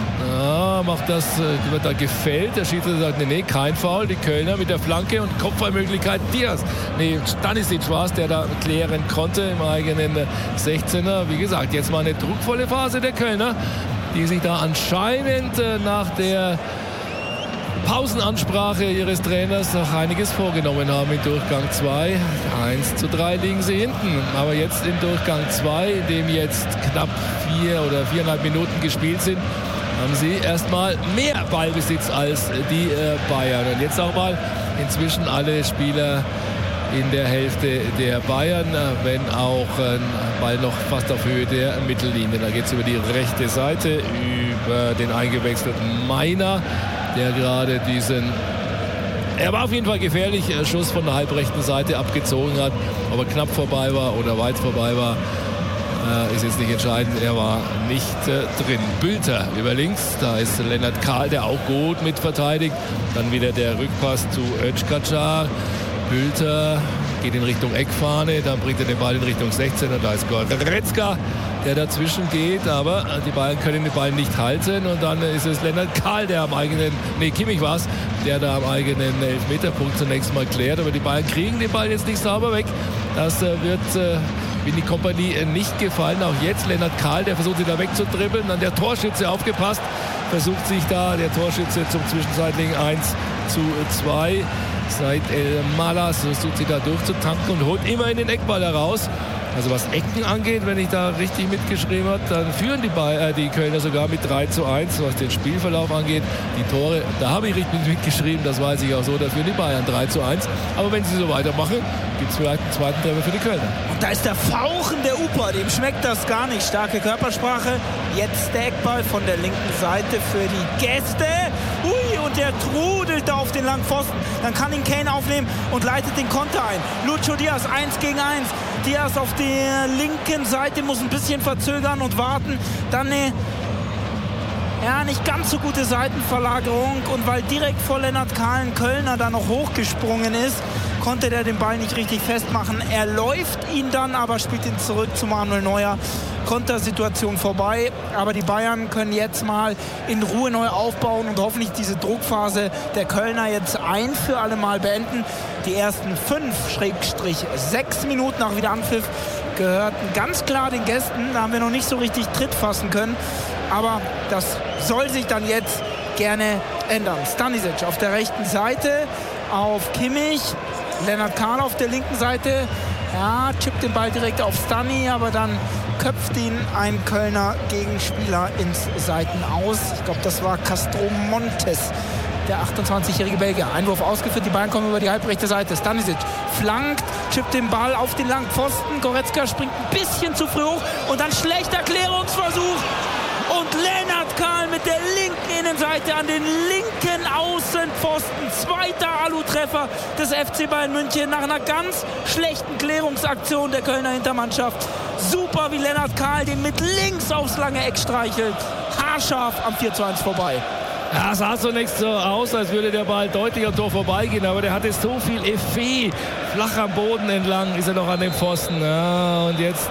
Ja, macht das, wird da gefällt. Der Schiedsrichter sagt, nee, kein Foul. Die Kölner mit der Flanke und Kopfballmöglichkeit Diaz. Nee, Stanisic war es, der da klären konnte im eigenen 16er. Wie gesagt, jetzt mal eine druckvolle Phase der Kölner. die sich da anscheinend nach der Pausenansprache ihres Trainers noch einiges vorgenommen haben in Durchgang 2. 1:3 liegen sie hinten. Aber jetzt in Durchgang 2, in dem jetzt knapp 4 oder 4,5 Minuten gespielt sind, haben sie erstmal mehr Ballbesitz als die Bayern. Und jetzt auch mal inzwischen alle Spieler in der Hälfte der Bayern, wenn auch ein Ball noch fast auf Höhe der Mittellinie. Da geht es über die rechte Seite, über den eingewechselten Meiner, der gerade er war auf jeden Fall gefährlich, Schuss von der halbrechten Seite abgezogen hat, ob er knapp vorbei war oder weit vorbei war, ist jetzt nicht entscheidend, er war nicht drin. Bülter über links, da ist Lennart Kahl, der auch gut mit verteidigt. Dann wieder der Rückpass zu Özkacar. Bülter geht in Richtung Eckfahne, dann bringt er den Ball in Richtung 16 und da ist Goretzka, der dazwischen geht, aber die Bayern können den Ball nicht halten und dann ist es Lennart Kahl, der Kimmich war es, der da am eigenen Elfmeterpunkt zunächst mal klärt, aber die Bayern kriegen den Ball jetzt nicht sauber weg. Das wird Winnie Kompanie nicht gefallen. Auch jetzt Lennart Kahl, der versucht, sie da wegzudribbeln. Dann der Torschütze aufgepasst, versucht sich da der Torschütze zum zwischenzeitlichen 1:2. Said El-Malas versucht sie da durchzutanken und holt immerhin den Eckball heraus. Also was Ecken angeht, wenn ich da richtig mitgeschrieben habe, dann führen die Kölner sogar mit 3:1, was den Spielverlauf angeht. Die Tore, da habe ich richtig mitgeschrieben, das weiß ich auch so, da führen die Bayern 3:1. Aber wenn sie so weitermachen, gibt es vielleicht einen zweiten Treffer für die Kölner. Und da ist der Fauchen der Uper, dem schmeckt das gar nicht. Starke Körpersprache, jetzt der Eckball von der linken Seite für die Gäste. Ui, und der trudelt da auf den langen Pfosten. Dann kann ihn Kane aufnehmen und leitet den Konter ein. Lucho Diaz, 1 gegen 1. Diaz auf der linken Seite muss ein bisschen verzögern und warten. Dann eine nicht ganz so gute Seitenverlagerung. Und weil direkt vor Lennart Kahl ein Kölner da noch hochgesprungen ist, konnte der den Ball nicht richtig festmachen. Er läuft ihn dann, aber spielt ihn zurück zu Manuel Neuer. Kontersituation vorbei, aber die Bayern können jetzt mal in Ruhe neu aufbauen und hoffentlich diese Druckphase der Kölner jetzt ein für alle Mal beenden. Die ersten 5/6 Minuten nach Wiederanpfiff gehörten ganz klar den Gästen. Da haben wir noch nicht so richtig Tritt fassen können, aber das soll sich dann jetzt gerne ändern. Stanisic auf der rechten Seite auf Kimmich, Lennart Kahl auf der linken Seite. Ja, chippt den Ball direkt auf Stani, aber dann köpft ihn ein Kölner Gegenspieler ins Seitenaus. Ich glaube, das war Castro Montes, der 28-jährige Belgier. Einwurf ausgeführt, die Bayern kommen über die halbrechte Seite. Stanisic flankt, chippt den Ball auf den langen Pfosten. Goretzka springt ein bisschen zu früh hoch und dann schlechter Klärungsversuch. Und Lennart Kahl mit der linken Innenseite an den linken Außenpfosten. Zweiter Alu-Treffer des FC Bayern München nach einer ganz schlechten Klärungsaktion der Kölner Hintermannschaft. Super, wie Lennart Kahl den mit links aufs lange Eck streichelt. Haarscharf am 4:1 vorbei. Ja, sah zunächst so aus, als würde der Ball deutlich am Tor vorbeigehen, aber der hatte so viel Effet. Flach am Boden entlang ist er noch an dem Pfosten. Ja, und jetzt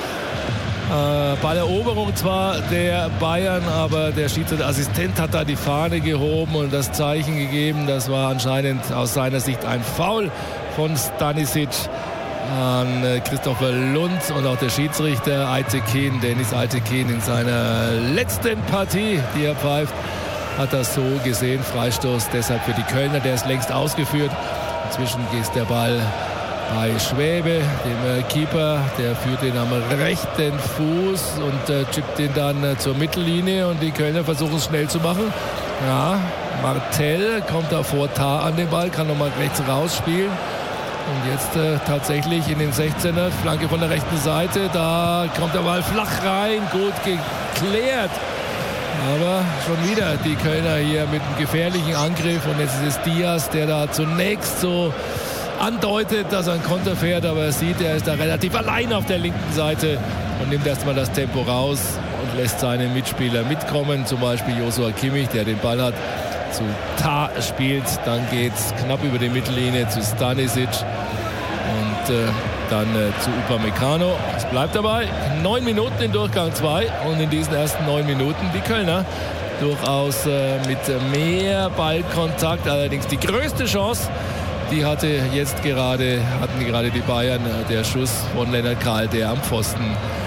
Balleroberung zwar der Bayern, aber der Schiedsrichterassistent hat da die Fahne gehoben und das Zeichen gegeben. Das war anscheinend aus seiner Sicht ein Foul von Stanisic an Christopher Lund und auch der Schiedsrichter Dennis Aytekin in seiner letzten Partie, die er pfeift, hat das so gesehen. Freistoß deshalb für die Kölner, der ist längst ausgeführt. Inzwischen ist der Ball bei Schwäbe, dem Keeper, der führt ihn am rechten Fuß und chippt ihn dann zur Mittellinie und die Kölner versuchen es schnell zu machen. Ja, Martel kommt da vor Tar an den Ball, kann nochmal rechts rausspielen und jetzt tatsächlich in den 16er, Flanke von der rechten Seite, da kommt der Ball flach rein, gut geklärt. Aber schon wieder die Kölner hier mit einem gefährlichen Angriff und jetzt ist es Diaz, der da zunächst so andeutet, dass er einen Konter fährt, aber er sieht, er ist da relativ allein auf der linken Seite und nimmt erstmal das Tempo raus und lässt seine Mitspieler mitkommen, zum Beispiel Joshua Kimmich, der den Ball hat, zu Tar spielt, dann geht es knapp über die Mittellinie zu Stanisic und dann zu Upamecano. Es bleibt dabei, 9 Minuten in Durchgang 2 und in diesen ersten 9 Minuten die Kölner durchaus mit mehr Ballkontakt, allerdings die größte Chance, die hatten gerade die Bayern, der Schuss von Lennart Kahl, der am Pfosten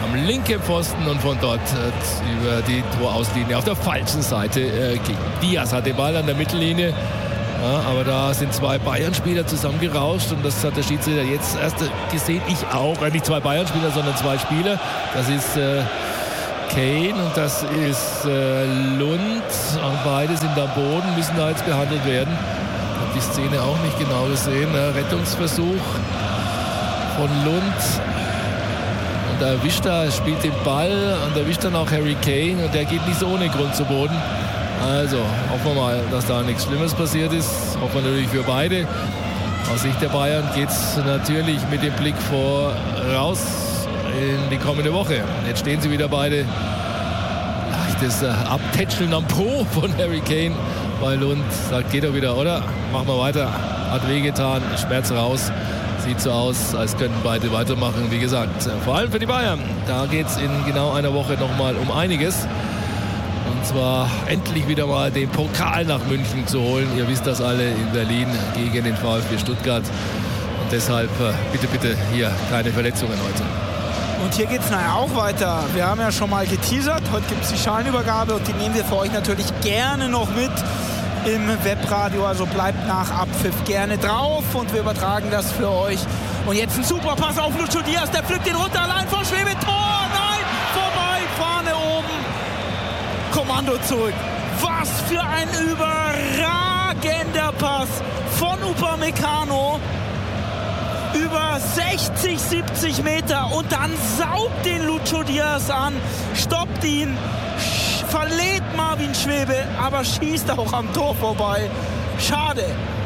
am linken Pfosten und von dort über die Torauslinie auf der falschen Seite ging. Diaz hat den Ball an der Mittellinie. Ja, aber da sind 2 Bayern-Spieler zusammengerauscht und das hat der Schiedsrichter jetzt erst gesehen. Ich auch. Nicht 2 Bayern-Spieler, sondern 2 Spieler. Das ist Kane und das ist Lund. Und beide sind am Boden, müssen da jetzt behandelt werden. Ich habe die Szene auch nicht genau gesehen. Rettungsversuch von Lund. Und da erwischt er, spielt den Ball und erwischt dann auch Harry Kane. Und der geht nicht so ohne Grund zu Boden. Also hoffen wir mal, dass da nichts Schlimmes passiert ist. Hoffen wir natürlich für beide. Aus Sicht der Bayern geht es natürlich mit dem Blick voraus in die kommende Woche. Jetzt stehen sie wieder beide. Das Abtätscheln am Po von Harry Kane bei Lund. Sagt, geht doch wieder, oder? Machen wir weiter. Hat wehgetan, Schmerz raus. Sieht so aus, als könnten beide weitermachen. Wie gesagt, vor allem für die Bayern. Da geht es in genau einer Woche nochmal um einiges. Und zwar endlich wieder mal den Pokal nach München zu holen. Ihr wisst das alle, in Berlin gegen den VfB Stuttgart. Und deshalb bitte hier keine Verletzungen heute. Und hier geht es nachher auch weiter. Wir haben ja schon mal geteasert. Heute gibt es die Schalenübergabe und die nehmen wir für euch natürlich gerne noch mit im Webradio. Also bleibt nach Abpfiff gerne drauf und wir übertragen das für euch. Und jetzt ein super Pass auf Lucho Diaz. Der pflückt den runter, allein von Schwebe. Tor, nein, vorbei, Fahne oben. Kommando zurück. Was für ein überragender Pass von Upamecano. Über 60, 70 Meter und dann saugt den Lucho Diaz an, stoppt ihn, verlädt Marvin Schwebe, aber schießt auch am Tor vorbei. Schade.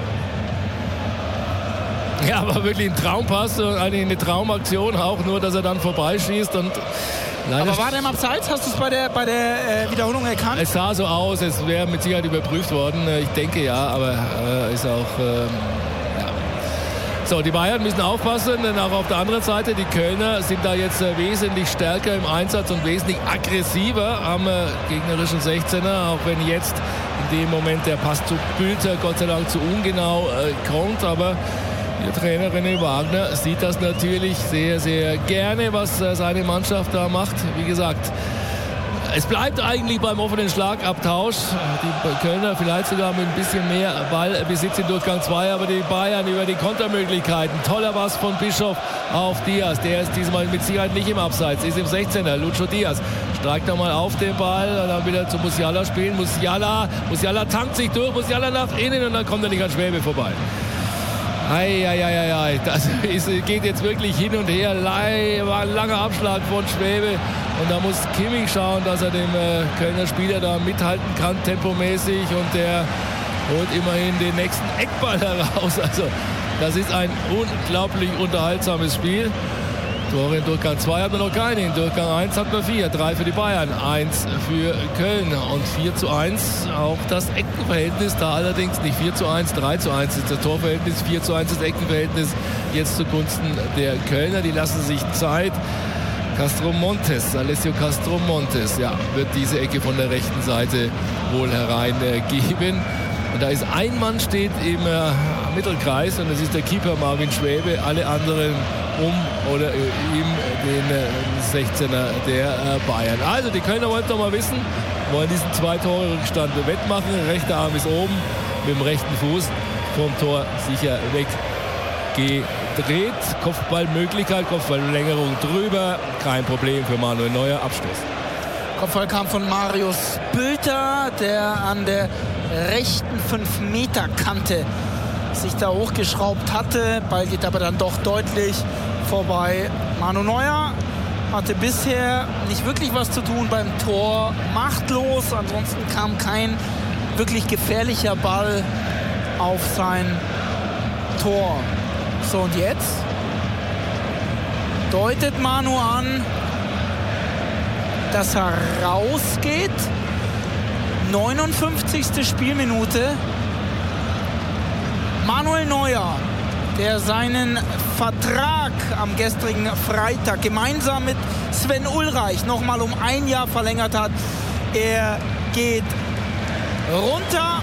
Ja, aber wirklich ein Traumpass, eine Traumaktion, auch nur, dass er dann vorbeischießt und aber war der im Abseits? Hast du es bei der Wiederholung erkannt? Es sah so aus, es wäre mit Sicherheit überprüft worden. Ich denke ja, aber ist auch... So, die Bayern müssen aufpassen, denn auch auf der anderen Seite, die Kölner sind da jetzt wesentlich stärker im Einsatz und wesentlich aggressiver am gegnerischen 16er, auch wenn jetzt in dem Moment der Pass zu Bülter Gott sei Dank zu ungenau kommt, aber ihr Trainer René Wagner sieht das natürlich sehr, sehr gerne, was seine Mannschaft da macht. Wie gesagt, es bleibt eigentlich beim offenen Schlagabtausch. Die Kölner vielleicht sogar mit ein bisschen mehr Ballbesitz in Durchgang 2, aber die Bayern über die Kontermöglichkeiten. Toller Pass von Bischof auf Diaz. Der ist diesmal mit Sicherheit nicht im Abseits, ist im 16er. Lucho Diaz streikt nochmal auf den Ball und dann wieder zu Musiala spielen. Musiala tankt sich durch, Musiala nach innen und dann kommt er nicht an Schwäbe vorbei. Ei. Das geht jetzt wirklich hin und her. War ein langer Abschlag von Schwäbe. Und da muss Kimmich schauen, dass er dem Kölner Spieler da mithalten kann, tempomäßig. Und der holt immerhin den nächsten Eckball heraus. Also das ist ein unglaublich unterhaltsames Spiel. Tore in Durchgang 2 hat man noch keine. In Durchgang 1 hat man 4. 3 für die Bayern, 1 für Köln. Und 4:1 auch das Eckenverhältnis. Da allerdings nicht 4:1, 3:1 ist das Torverhältnis. 4:1 das Eckenverhältnis jetzt zugunsten der Kölner. Die lassen sich Zeit. Alessio Castro Montes, ja, wird diese Ecke von der rechten Seite wohl hereingeben. Und da ist ein Mann steht im Mittelkreis und das ist der Keeper Marvin Schwäbe. Alle anderen oder ihm den 16er der Bayern. Also die Kölner wollten doch mal wissen, wollen diesen 2-Tore-Rückstand wettmachen. Rechter Arm ist oben, mit dem rechten Fuß vom Tor sicher weggedreht. Kopfballmöglichkeit, Kopfballverlängerung drüber. Kein Problem für Manuel Neuer. Abschluss. Kopfball kam von Marius Bülter, der an der rechten 5-Meter-Kante sich da hochgeschraubt hatte. Ball geht aber dann doch deutlich vorbei. Manu Neuer hatte bisher nicht wirklich was zu tun beim Tor. Machtlos, ansonsten kam kein wirklich gefährlicher Ball auf sein Tor. So, und jetzt deutet Manu an, dass er rausgeht. 59. Spielminute. Manuel Neuer, der seinen Vertrag am gestrigen Freitag gemeinsam mit Sven Ulreich nochmal um 1 Jahr verlängert hat. Er geht runter.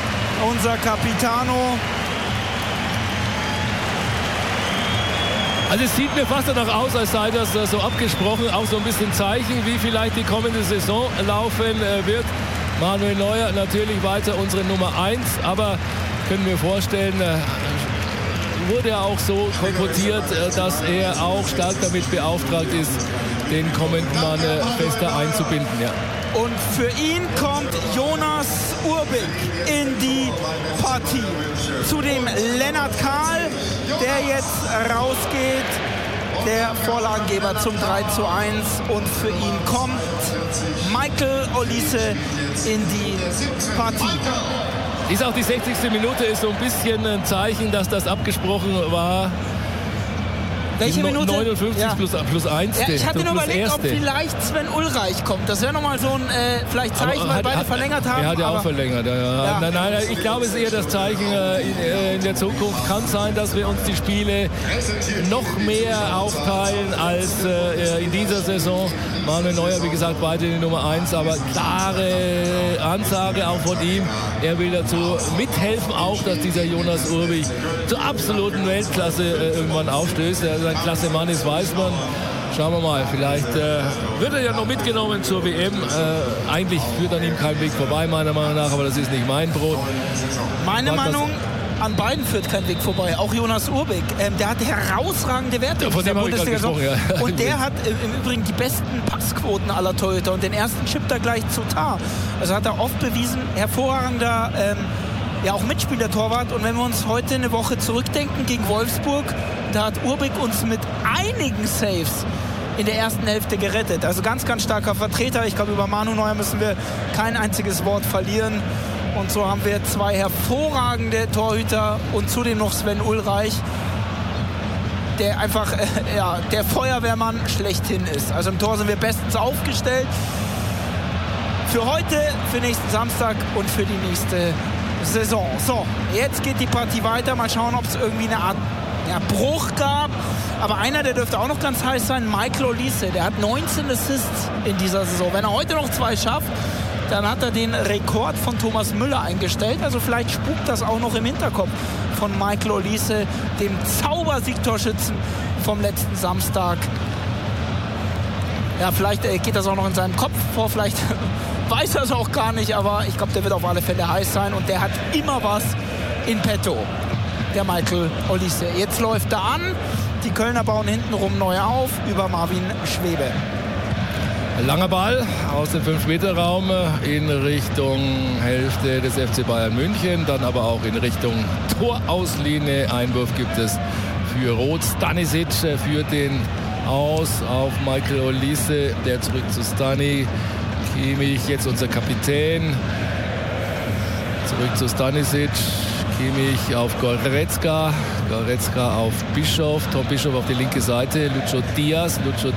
Unser Capitano Also es sieht mir fast danach aus, als sei das so abgesprochen, auch so ein bisschen Zeichen, wie vielleicht die kommende Saison laufen wird. Manuel Neuer natürlich weiter unsere Nummer 1, aber können wir vorstellen, wurde er auch so kolportiert, dass er auch stark damit beauftragt ist, den kommenden Mann fester einzubinden. Ja. Und für ihn kommt Jonas Urbik in die Partie. Zudem Lennart Kahl, der jetzt rausgeht, der Vorlagengeber zum 3:1. Und für ihn kommt Michael Olise in die Partie. Ist auch die 60. Minute, ist so ein bisschen ein Zeichen, dass das abgesprochen war. Welche Minute? 59 ja. plus 1. Ja, ich hatte nur überlegt, ob vielleicht Sven Ulreich kommt. Das wäre nochmal so ein vielleicht Zeichen, weil beide verlängert haben. Er hat ja auch verlängert. Ja. Nein, ich glaube, es ist eher das Zeichen in der Zukunft. Kann sein, dass wir uns die Spiele noch mehr aufteilen als in dieser Saison. Manuel Neuer, wie gesagt, weiter die Nummer 1, aber klare Ansage auch von ihm. Er will dazu mithelfen, auch dass dieser Jonas Urbich zur absoluten Weltklasse irgendwann aufstößt. Er ein klasse Mann ist, weiß man. Schauen wir mal, vielleicht wird er ja noch mitgenommen zur WM. Eigentlich führt an ihm kein Weg vorbei, meiner Meinung nach, aber das ist nicht mein Brot. Meine Meinung, an beiden führt kein Weg vorbei. Auch Jonas Urbik, der hat herausragende Werte in dieser Bundesliga. Ja. Und der hat im Übrigen die besten Passquoten aller Torhüter und den ersten chippt er gleich zu Tar. Also hat er oft bewiesen, hervorragender ja auch Mitspieler-Torwart. Und wenn wir uns heute eine Woche zurückdenken gegen Wolfsburg, da hat Urbik uns mit einigen Saves in der ersten Hälfte gerettet. Also ganz, ganz starker Vertreter. Ich glaube, über Manu Neuer müssen wir kein einziges Wort verlieren. Und so haben wir zwei hervorragende Torhüter und zudem noch Sven Ulreich, der einfach der Feuerwehrmann schlechthin ist. Also im Tor sind wir bestens aufgestellt. Für heute, für nächsten Samstag und für die nächste Saison. So, jetzt geht die Partie weiter. Mal schauen, ob es irgendwie eine Art Bruch gab. Aber einer, der dürfte auch noch ganz heiß sein, Michael Olise. Der hat 19 Assists in dieser Saison. Wenn er heute noch 2 schafft, dann hat er den Rekord von Thomas Müller eingestellt. Also vielleicht spukt das auch noch im Hinterkopf von Michael Olise, dem Zaubersiegtorschützen vom letzten Samstag. Ja, vielleicht geht das auch noch in seinem Kopf vor, vielleicht weiß er es auch gar nicht, aber ich glaube, der wird auf alle Fälle heiß sein und der hat immer was in petto, der Michael Olise. Jetzt läuft er an, die Kölner bauen hintenrum neu auf, über Marvin Schwebe. Langer Ball aus dem 5-Meter-Raum in Richtung Hälfte des FC Bayern München, dann aber auch in Richtung Torauslinie. Einwurf gibt es für Rot. Stanisic führt den aus auf Michael Olise, der zurück zu Stani. Kimmich, jetzt unser Kapitän. Zurück zu Stanisic. Kimmich auf Goretzka. Goretzka auf Bischof. Tom Bischof auf die linke Seite. Lucho Diaz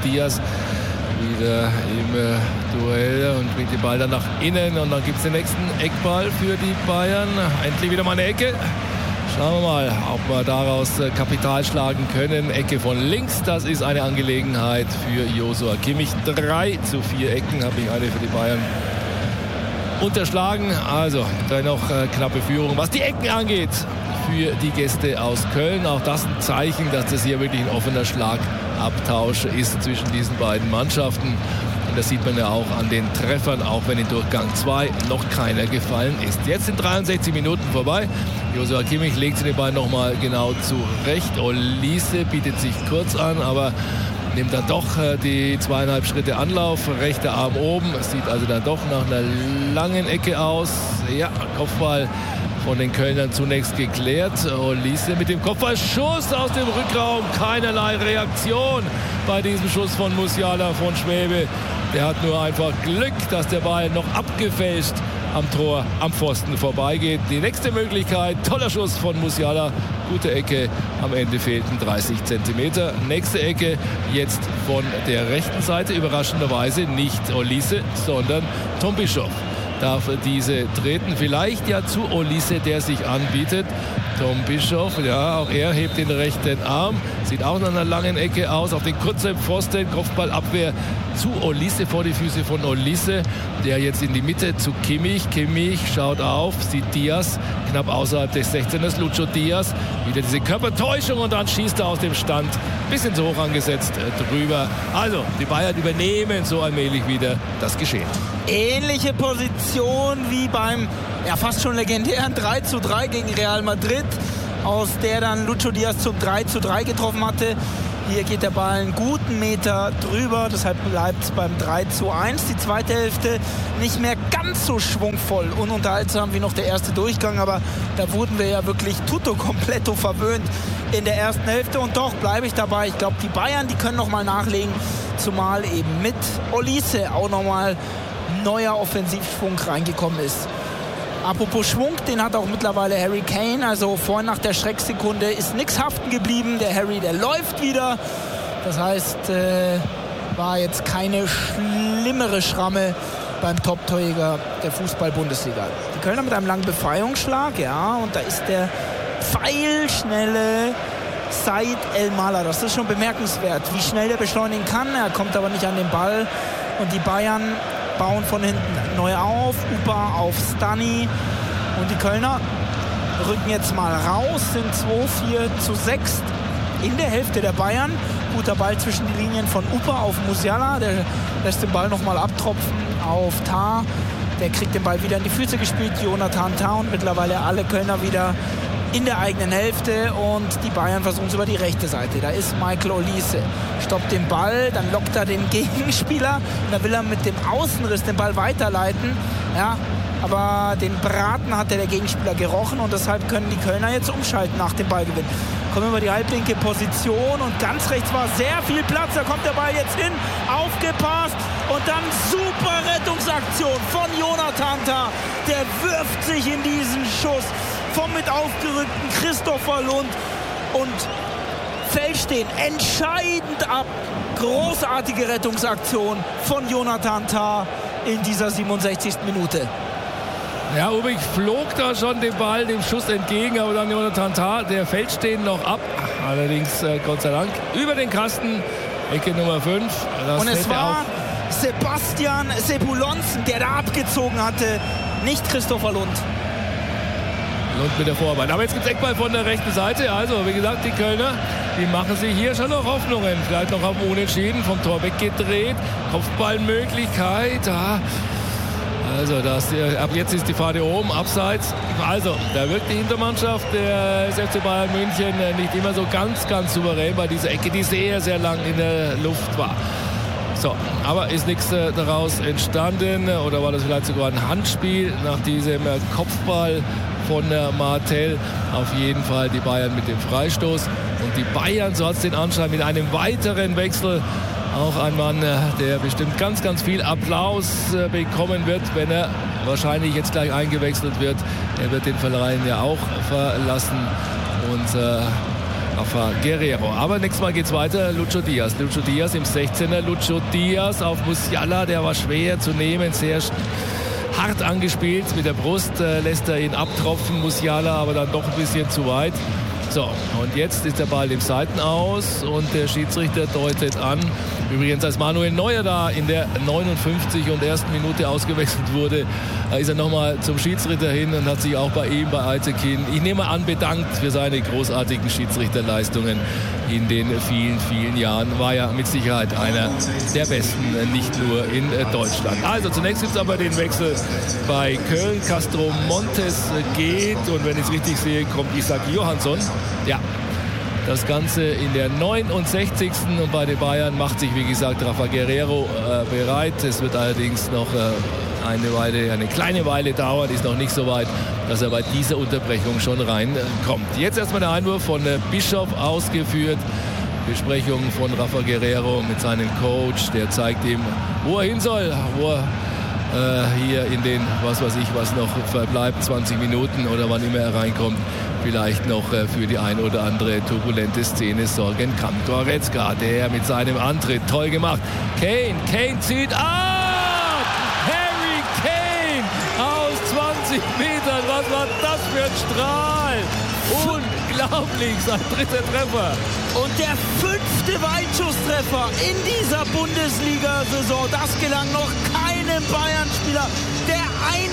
wieder im Duell und bringt den Ball dann nach innen. Und dann gibt es den nächsten Eckball für die Bayern. Endlich wieder mal eine Ecke. Schauen wir mal, ob wir daraus Kapital schlagen können. Ecke von links, das ist eine Angelegenheit für Joshua Kimmich. 3:4 Ecken habe ich eine für die Bayern unterschlagen. Also dennoch knappe Führung, was die Ecken angeht, für die Gäste aus Köln. Auch das ein Zeichen, dass das hier wirklich ein offener Schlagabtausch ist zwischen diesen beiden Mannschaften. Und das sieht man ja auch an den Treffern, auch wenn in Durchgang 2 noch keiner gefallen ist. Jetzt sind 63 Minuten vorbei. Joshua Kimmich legt sich den Ball nochmal genau zurecht. Olise bietet sich kurz an, aber nimmt dann doch die 2,5 Schritte Anlauf. Rechter Arm oben. Es sieht also dann doch nach einer langen Ecke aus. Ja, Kopfball von den Kölnern zunächst geklärt. Olise mit dem Kopfballschuss aus dem Rückraum. Keinerlei Reaktion bei diesem Schuss von Musiala, von Schwebe. Der hat nur einfach Glück, dass der Ball noch abgefälscht am Tor, am Pfosten vorbeigeht. Die nächste Möglichkeit, toller Schuss von Musiala. Gute Ecke, am Ende fehlten 30 Zentimeter. Nächste Ecke jetzt von der rechten Seite. Überraschenderweise nicht Olise, sondern Tom Bischof darf diese treten. Vielleicht ja zu Olise, der sich anbietet. Tom Bischof, ja, auch er hebt den rechten Arm. sieht auch nach einer langen Ecke aus. Auf den kurzen Pfosten, Kopfballabwehr zu Olise, vor die Füße von Olise. Der jetzt in die Mitte zu Kimmich. Kimmich schaut auf, sieht Diaz knapp außerhalb des 16ers. Lucho Diaz, wieder diese Körpertäuschung und dann schießt er aus dem Stand. Bisschen zu hoch angesetzt drüber. Also, die Bayern übernehmen so allmählich wieder das Geschehen. Ähnliche Position wie beim fast schon legendären 3:3 gegen Real Madrid, aus der dann Lucho Diaz zum 3:3 getroffen hatte. Hier geht der Ball einen guten Meter drüber, deshalb bleibt es beim 3:1. Die zweite Hälfte nicht mehr ganz so schwungvoll, ununterhaltsam wie noch der erste Durchgang, aber da wurden wir ja wirklich tutto completo verwöhnt in der ersten Hälfte. Und doch bleibe ich dabei, ich glaube, die Bayern, die können noch mal nachlegen, zumal eben mit Olise auch noch mal neuer Offensivschwung reingekommen ist. Apropos Schwung, den hat auch mittlerweile Harry Kane. Also vorhin nach der Schrecksekunde ist nichts haften geblieben. Der Harry, der läuft wieder. Das heißt, war jetzt keine schlimmere Schramme beim Top-Torjäger der Fußball-Bundesliga. Die Kölner mit einem langen Befreiungsschlag, ja, und da ist der pfeilschnelle Said El-Mallah. Das ist schon bemerkenswert, wie schnell der beschleunigen kann. Er kommt aber nicht an den Ball. Und die Bayern bauen von hinten neu auf. Upa auf Stani. Und die Kölner rücken jetzt mal raus, sind 2-4-6 in der Hälfte der Bayern. Guter Ball zwischen die Linien von Upa auf Musiala. Der lässt den Ball nochmal abtropfen auf Tah. Der kriegt den Ball wieder in die Füße gespielt. Jonathan Tah, und mittlerweile alle Kölner wieder in der eigenen Hälfte, und die Bayern versuchen es über die rechte Seite. Da ist Michael Olise, stoppt den Ball, dann lockt er den Gegenspieler und dann will er mit dem Außenriss den Ball weiterleiten. Ja, aber den Braten hat der Gegenspieler gerochen, und deshalb können die Kölner jetzt umschalten nach dem Ballgewinn. Kommen über die halblinke Position, und ganz rechts war sehr viel Platz. Da kommt der Ball jetzt hin, aufgepasst, und dann super Rettungsaktion von Jonathan Tah. Der wirft sich in diesen Schuss vom mit aufgerückten Christopher Lund und fällt stehen entscheidend ab. Großartige Rettungsaktion von Jonathan Tah in dieser 67. Minute. Ja, Ubik flog da schon den Ball dem Schuss entgegen, aber dann Jonathan Tah, der fällt stehen noch ab. Allerdings, Gott sei Dank, über den Kasten, Ecke Nummer 5. Und es war Sebastian Sebulonsen, der da abgezogen hatte, nicht Christopher Lund. Lund mit der Vorarbeit. Aber jetzt gibt es Eckball von der rechten Seite. Also, wie gesagt, die Kölner, die machen sich hier schon noch Hoffnungen. Vielleicht noch am Unentschieden, vom Tor weggedreht. Kopfballmöglichkeit. Ja. Also, ab jetzt ist die Fahne oben, abseits. Also, da wirkt die Hintermannschaft der FC Bayern München nicht immer so ganz, ganz souverän bei dieser Ecke, die sehr, sehr lang in der Luft war. So, aber ist nichts daraus entstanden. Oder war das vielleicht sogar ein Handspiel nach diesem Kopfball von Martel? Auf jeden Fall die Bayern mit dem Freistoß. Und die Bayern, so hat es den Anschein, mit einem weiteren Wechsel. Auch ein Mann, der bestimmt ganz, ganz viel Applaus bekommen wird, wenn er wahrscheinlich jetzt gleich eingewechselt wird. Er wird den Verein ja auch verlassen. Und Rafa Guerreiro. Aber nächstes Mal geht's weiter. Lucho Diaz. Lucho Diaz im 16er. Lucho Diaz auf Musiala. Der war schwer zu nehmen. Sehr hart angespielt. Mit der Brust lässt er ihn abtropfen. Musiala, aber dann doch ein bisschen zu weit. So, und jetzt ist der Ball im Seitenaus und der Schiedsrichter deutet an. Übrigens, als Manuel Neuer da in der 59. und ersten Minute ausgewechselt wurde, ist er nochmal zum Schiedsrichter hin und hat sich auch bei ihm, bei Aytekin, ich nehme an, bedankt für seine großartigen Schiedsrichterleistungen in den vielen, vielen Jahren. War ja mit Sicherheit einer der besten, nicht nur in Deutschland. Also zunächst gibt es aber den Wechsel bei Köln. Castro Montes geht, und wenn ich es richtig sehe, kommt Isaac Johansson. Ja, das Ganze in der 69. Und bei den Bayern macht sich, wie gesagt, Rafa Guerreiro bereit. Es wird allerdings noch eine kleine Weile dauern, ist noch nicht so weit, dass er bei dieser Unterbrechung schon reinkommt. Jetzt erstmal der Einwurf von Bischof ausgeführt. Besprechung von Rafa Guerreiro mit seinem Coach, der zeigt ihm, wo er hin soll, wo er hier in den, was weiß ich, was noch verbleibt, 20 Minuten oder wann immer er reinkommt, vielleicht noch für die ein oder andere turbulente Szene sorgen kann. Goretzka, der mit seinem Antritt, toll gemacht. Kane zieht ab! Harry Kane aus 20 Metern, was war das für ein Strahl? Unglaublich, sein 3. Treffer. Und der 5. Weitschusstreffer in dieser Bundesliga-Saison. Das gelang noch keinem Bayern-Spieler. Der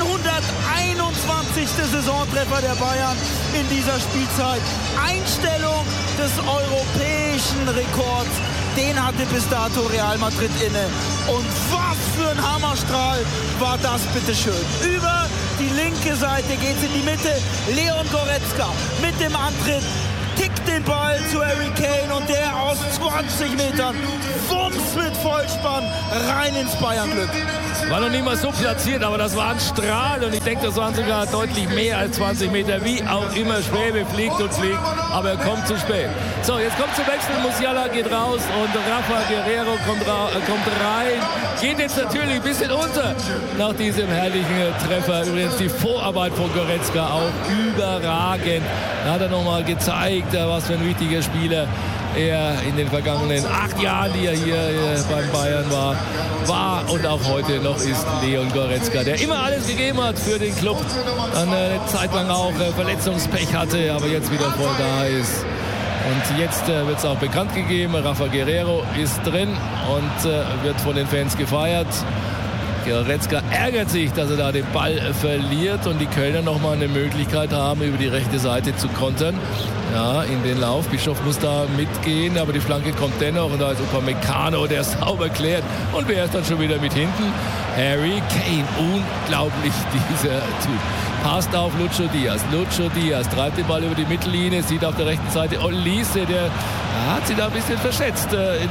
121. Saisontreffer der Bayern in dieser Spielzeit. Einstellung des europäischen Rekords. Den hatte bis dato Real Madrid inne. Und was für ein Hammerstrahl war das, bitteschön. Über die linke Seite geht es in die Mitte. Leon Goretzka mit dem Antritt tickt den Ball zu Harry Kane und der aus 20 Metern wumms mit Vollspann rein ins Bayernglück. War noch nicht mal so platziert, aber das war ein Strahl und ich denke, das waren sogar deutlich mehr als 20 Meter. Wie auch immer, Schwäbe fliegt und fliegt, aber er kommt zu spät. So, jetzt kommt zum Wechsel, Musiala geht raus und Rafa Guerreiro kommt rein. Geht jetzt natürlich ein bisschen unter nach diesem herrlichen Treffer. Übrigens die Vorarbeit von Goretzka auch überragend. Da hat er nochmal gezeigt, was für ein wichtiger Spieler er in den vergangenen 8 Jahren, die er hier beim Bayern war und auch heute noch ist, Leon Goretzka, der immer alles gegeben hat für den Club, dann eine Zeit lang auch Verletzungspech hatte, aber jetzt wieder voll da ist. Und jetzt wird es auch bekannt gegeben, Rafa Guerreiro ist drin und wird von den Fans gefeiert. Goretzka ärgert sich, dass er da den Ball verliert und die Kölner nochmal eine Möglichkeit haben, über die rechte Seite zu kontern. Ja, in den Lauf. Bischof muss da mitgehen, aber die Flanke kommt dennoch und da ist Upamecano, der sauber klärt. Und wer ist dann schon wieder mit hinten? Harry Kane. Unglaublich, dieser Typ. Passt auf Lucho Diaz. Lucho Diaz treibt den Ball über die Mittellinie, sieht auf der rechten Seite Olise, der hat sich da ein bisschen verschätzt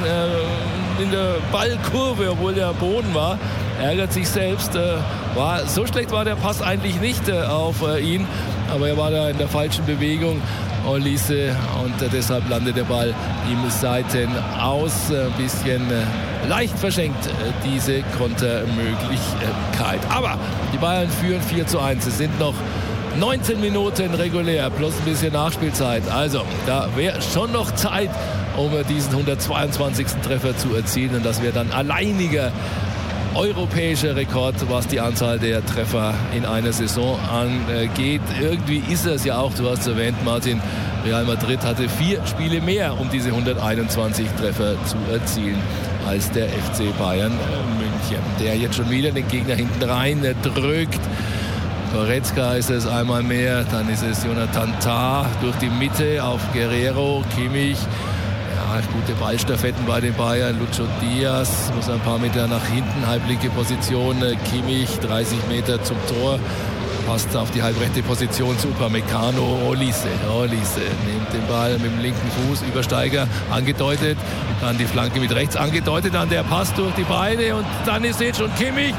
in der Ballkurve, obwohl der Boden war. Ärgert sich selbst. So schlecht war der Pass eigentlich nicht auf ihn, aber er war da in der falschen Bewegung. Olise und deshalb landet der Ball im Seitenaus. Ein bisschen leicht verschenkt diese Kontermöglichkeit. Aber die Bayern führen 4:1. Es sind noch 19 Minuten regulär plus ein bisschen Nachspielzeit. Also da wäre schon noch Zeit, um diesen 122. Treffer zu erzielen. Und das wäre dann alleiniger europäischer Rekord, was die Anzahl der Treffer in einer Saison angeht. Irgendwie ist es ja auch, du hast es erwähnt, Martin, Real Madrid hatte 4 Spiele mehr, um diese 121 Treffer zu erzielen, als der FC Bayern München, der jetzt schon wieder den Gegner hinten rein drückt. Goretzka ist es einmal mehr, dann ist es Jonathan Tah durch die Mitte auf Guerreiro, Kimmich. Gute Ballstaffetten bei den Bayern. Lucho Diaz muss ein paar Meter nach hinten, halblinke Position. Kimmich 30 Meter zum Tor. Passt auf die halbrechte Position zu Upamecano. Olise nimmt den Ball mit dem linken Fuß, Übersteiger angedeutet, dann die Flanke mit rechts angedeutet, dann der Pass durch die Beine und dann ist jetzt schon Kimmich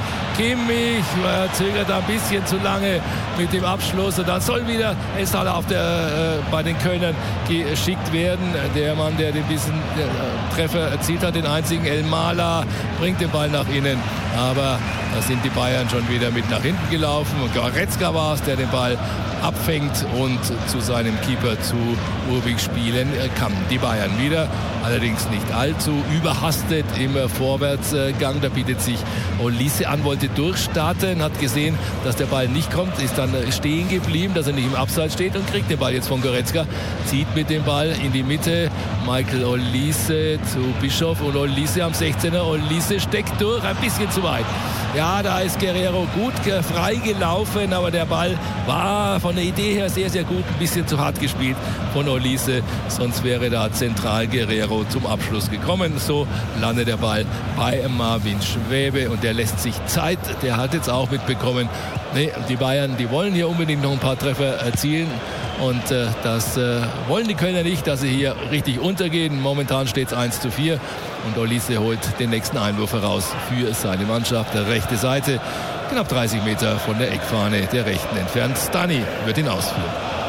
zögert da ein bisschen zu lange mit dem Abschluss und dann soll wieder Esala bei den Kölnern geschickt werden. Der Mann, der den diesen Treffer erzielt hat, den einzigen, El Mala, bringt den Ball nach innen, aber da sind die Bayern schon wieder mit nach hinten gelaufen und Goretzka war es, der den Ball abfängt und zu seinem Keeper zu Urbik spielen kann. Die Bayern wieder, allerdings nicht allzu überhastet im Vorwärtsgang. Da bietet sich Olise an, wollte durchstarten, hat gesehen, dass der Ball nicht kommt, ist dann stehen geblieben, dass er nicht im Abseits steht und kriegt den Ball jetzt von Goretzka, zieht mit dem Ball in die Mitte. Michael Olise zu Bischof und Olise am 16er. Olise steckt durch, ein bisschen zu weit. Ja, da ist Guerreiro gut frei gelaufen, aber der Ball war von der Idee her sehr, sehr gut, ein bisschen zu hart gespielt von Olise, sonst wäre da zentral Guerreiro zum Abschluss gekommen. So landet der Ball bei Marvin Schwäbe und der lässt sich Zeit, der hat jetzt auch mitbekommen, die Bayern, die wollen hier unbedingt noch ein paar Treffer erzielen und das wollen die Kölner nicht, dass sie hier richtig untergehen. Momentan steht es 1:4 und Olise holt den nächsten Einwurf heraus für seine Mannschaft. Der rechte Seite, knapp 30 Meter von der Eckfahne der Rechten entfernt. Stani wird ihn ausführen.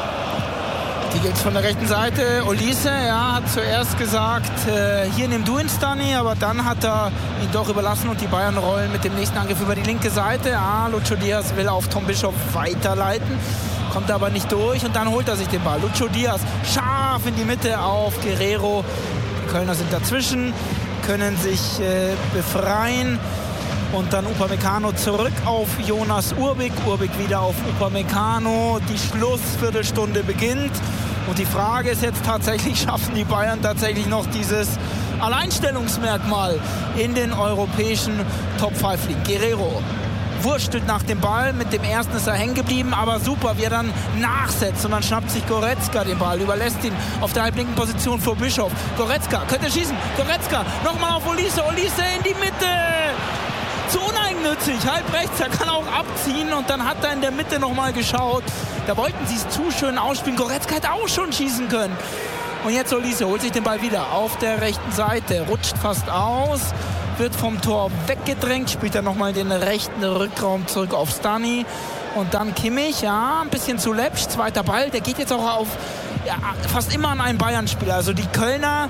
Die geht von der rechten Seite. Olise, hat zuerst gesagt, hier nimm du ihn, Stani, aber dann hat er ihn doch überlassen und die Bayern rollen mit dem nächsten Angriff über die linke Seite. Lucho Diaz will auf Tom Bischof weiterleiten, kommt aber nicht durch und dann holt er sich den Ball. Lucho Diaz scharf in die Mitte auf Guerreiro. Die Kölner sind dazwischen, können sich befreien. Und dann Upamecano zurück auf Jonas Urbik. Urbik wieder auf Upamecano. Die Schlussviertelstunde beginnt. Und die Frage ist jetzt tatsächlich, schaffen die Bayern tatsächlich noch dieses Alleinstellungsmerkmal in den europäischen Top-5-Ligen. Guerrero wurstelt nach dem Ball, mit dem ersten ist er hängen geblieben, aber super, wie er dann nachsetzt und dann schnappt sich Goretzka den Ball, überlässt ihn auf der halblinken Position vor Bischof. Goretzka könnte schießen, Goretzka nochmal auf Olise in die Mitte. Zu uneigennützig, halb rechts, er kann auch abziehen und dann hat er in der Mitte nochmal geschaut. Da wollten sie es zu schön ausspielen, Goretzka hätte auch schon schießen können. Und jetzt Olise holt sich den Ball wieder auf der rechten Seite, rutscht fast aus, wird vom Tor weggedrängt, spielt dann nochmal den rechten Rückraum zurück auf Stani. Und dann Kimmich, ja, ein bisschen zu läppsch, zweiter Ball, der geht jetzt auch auf fast immer an einen Bayern-Spieler. Also die Kölner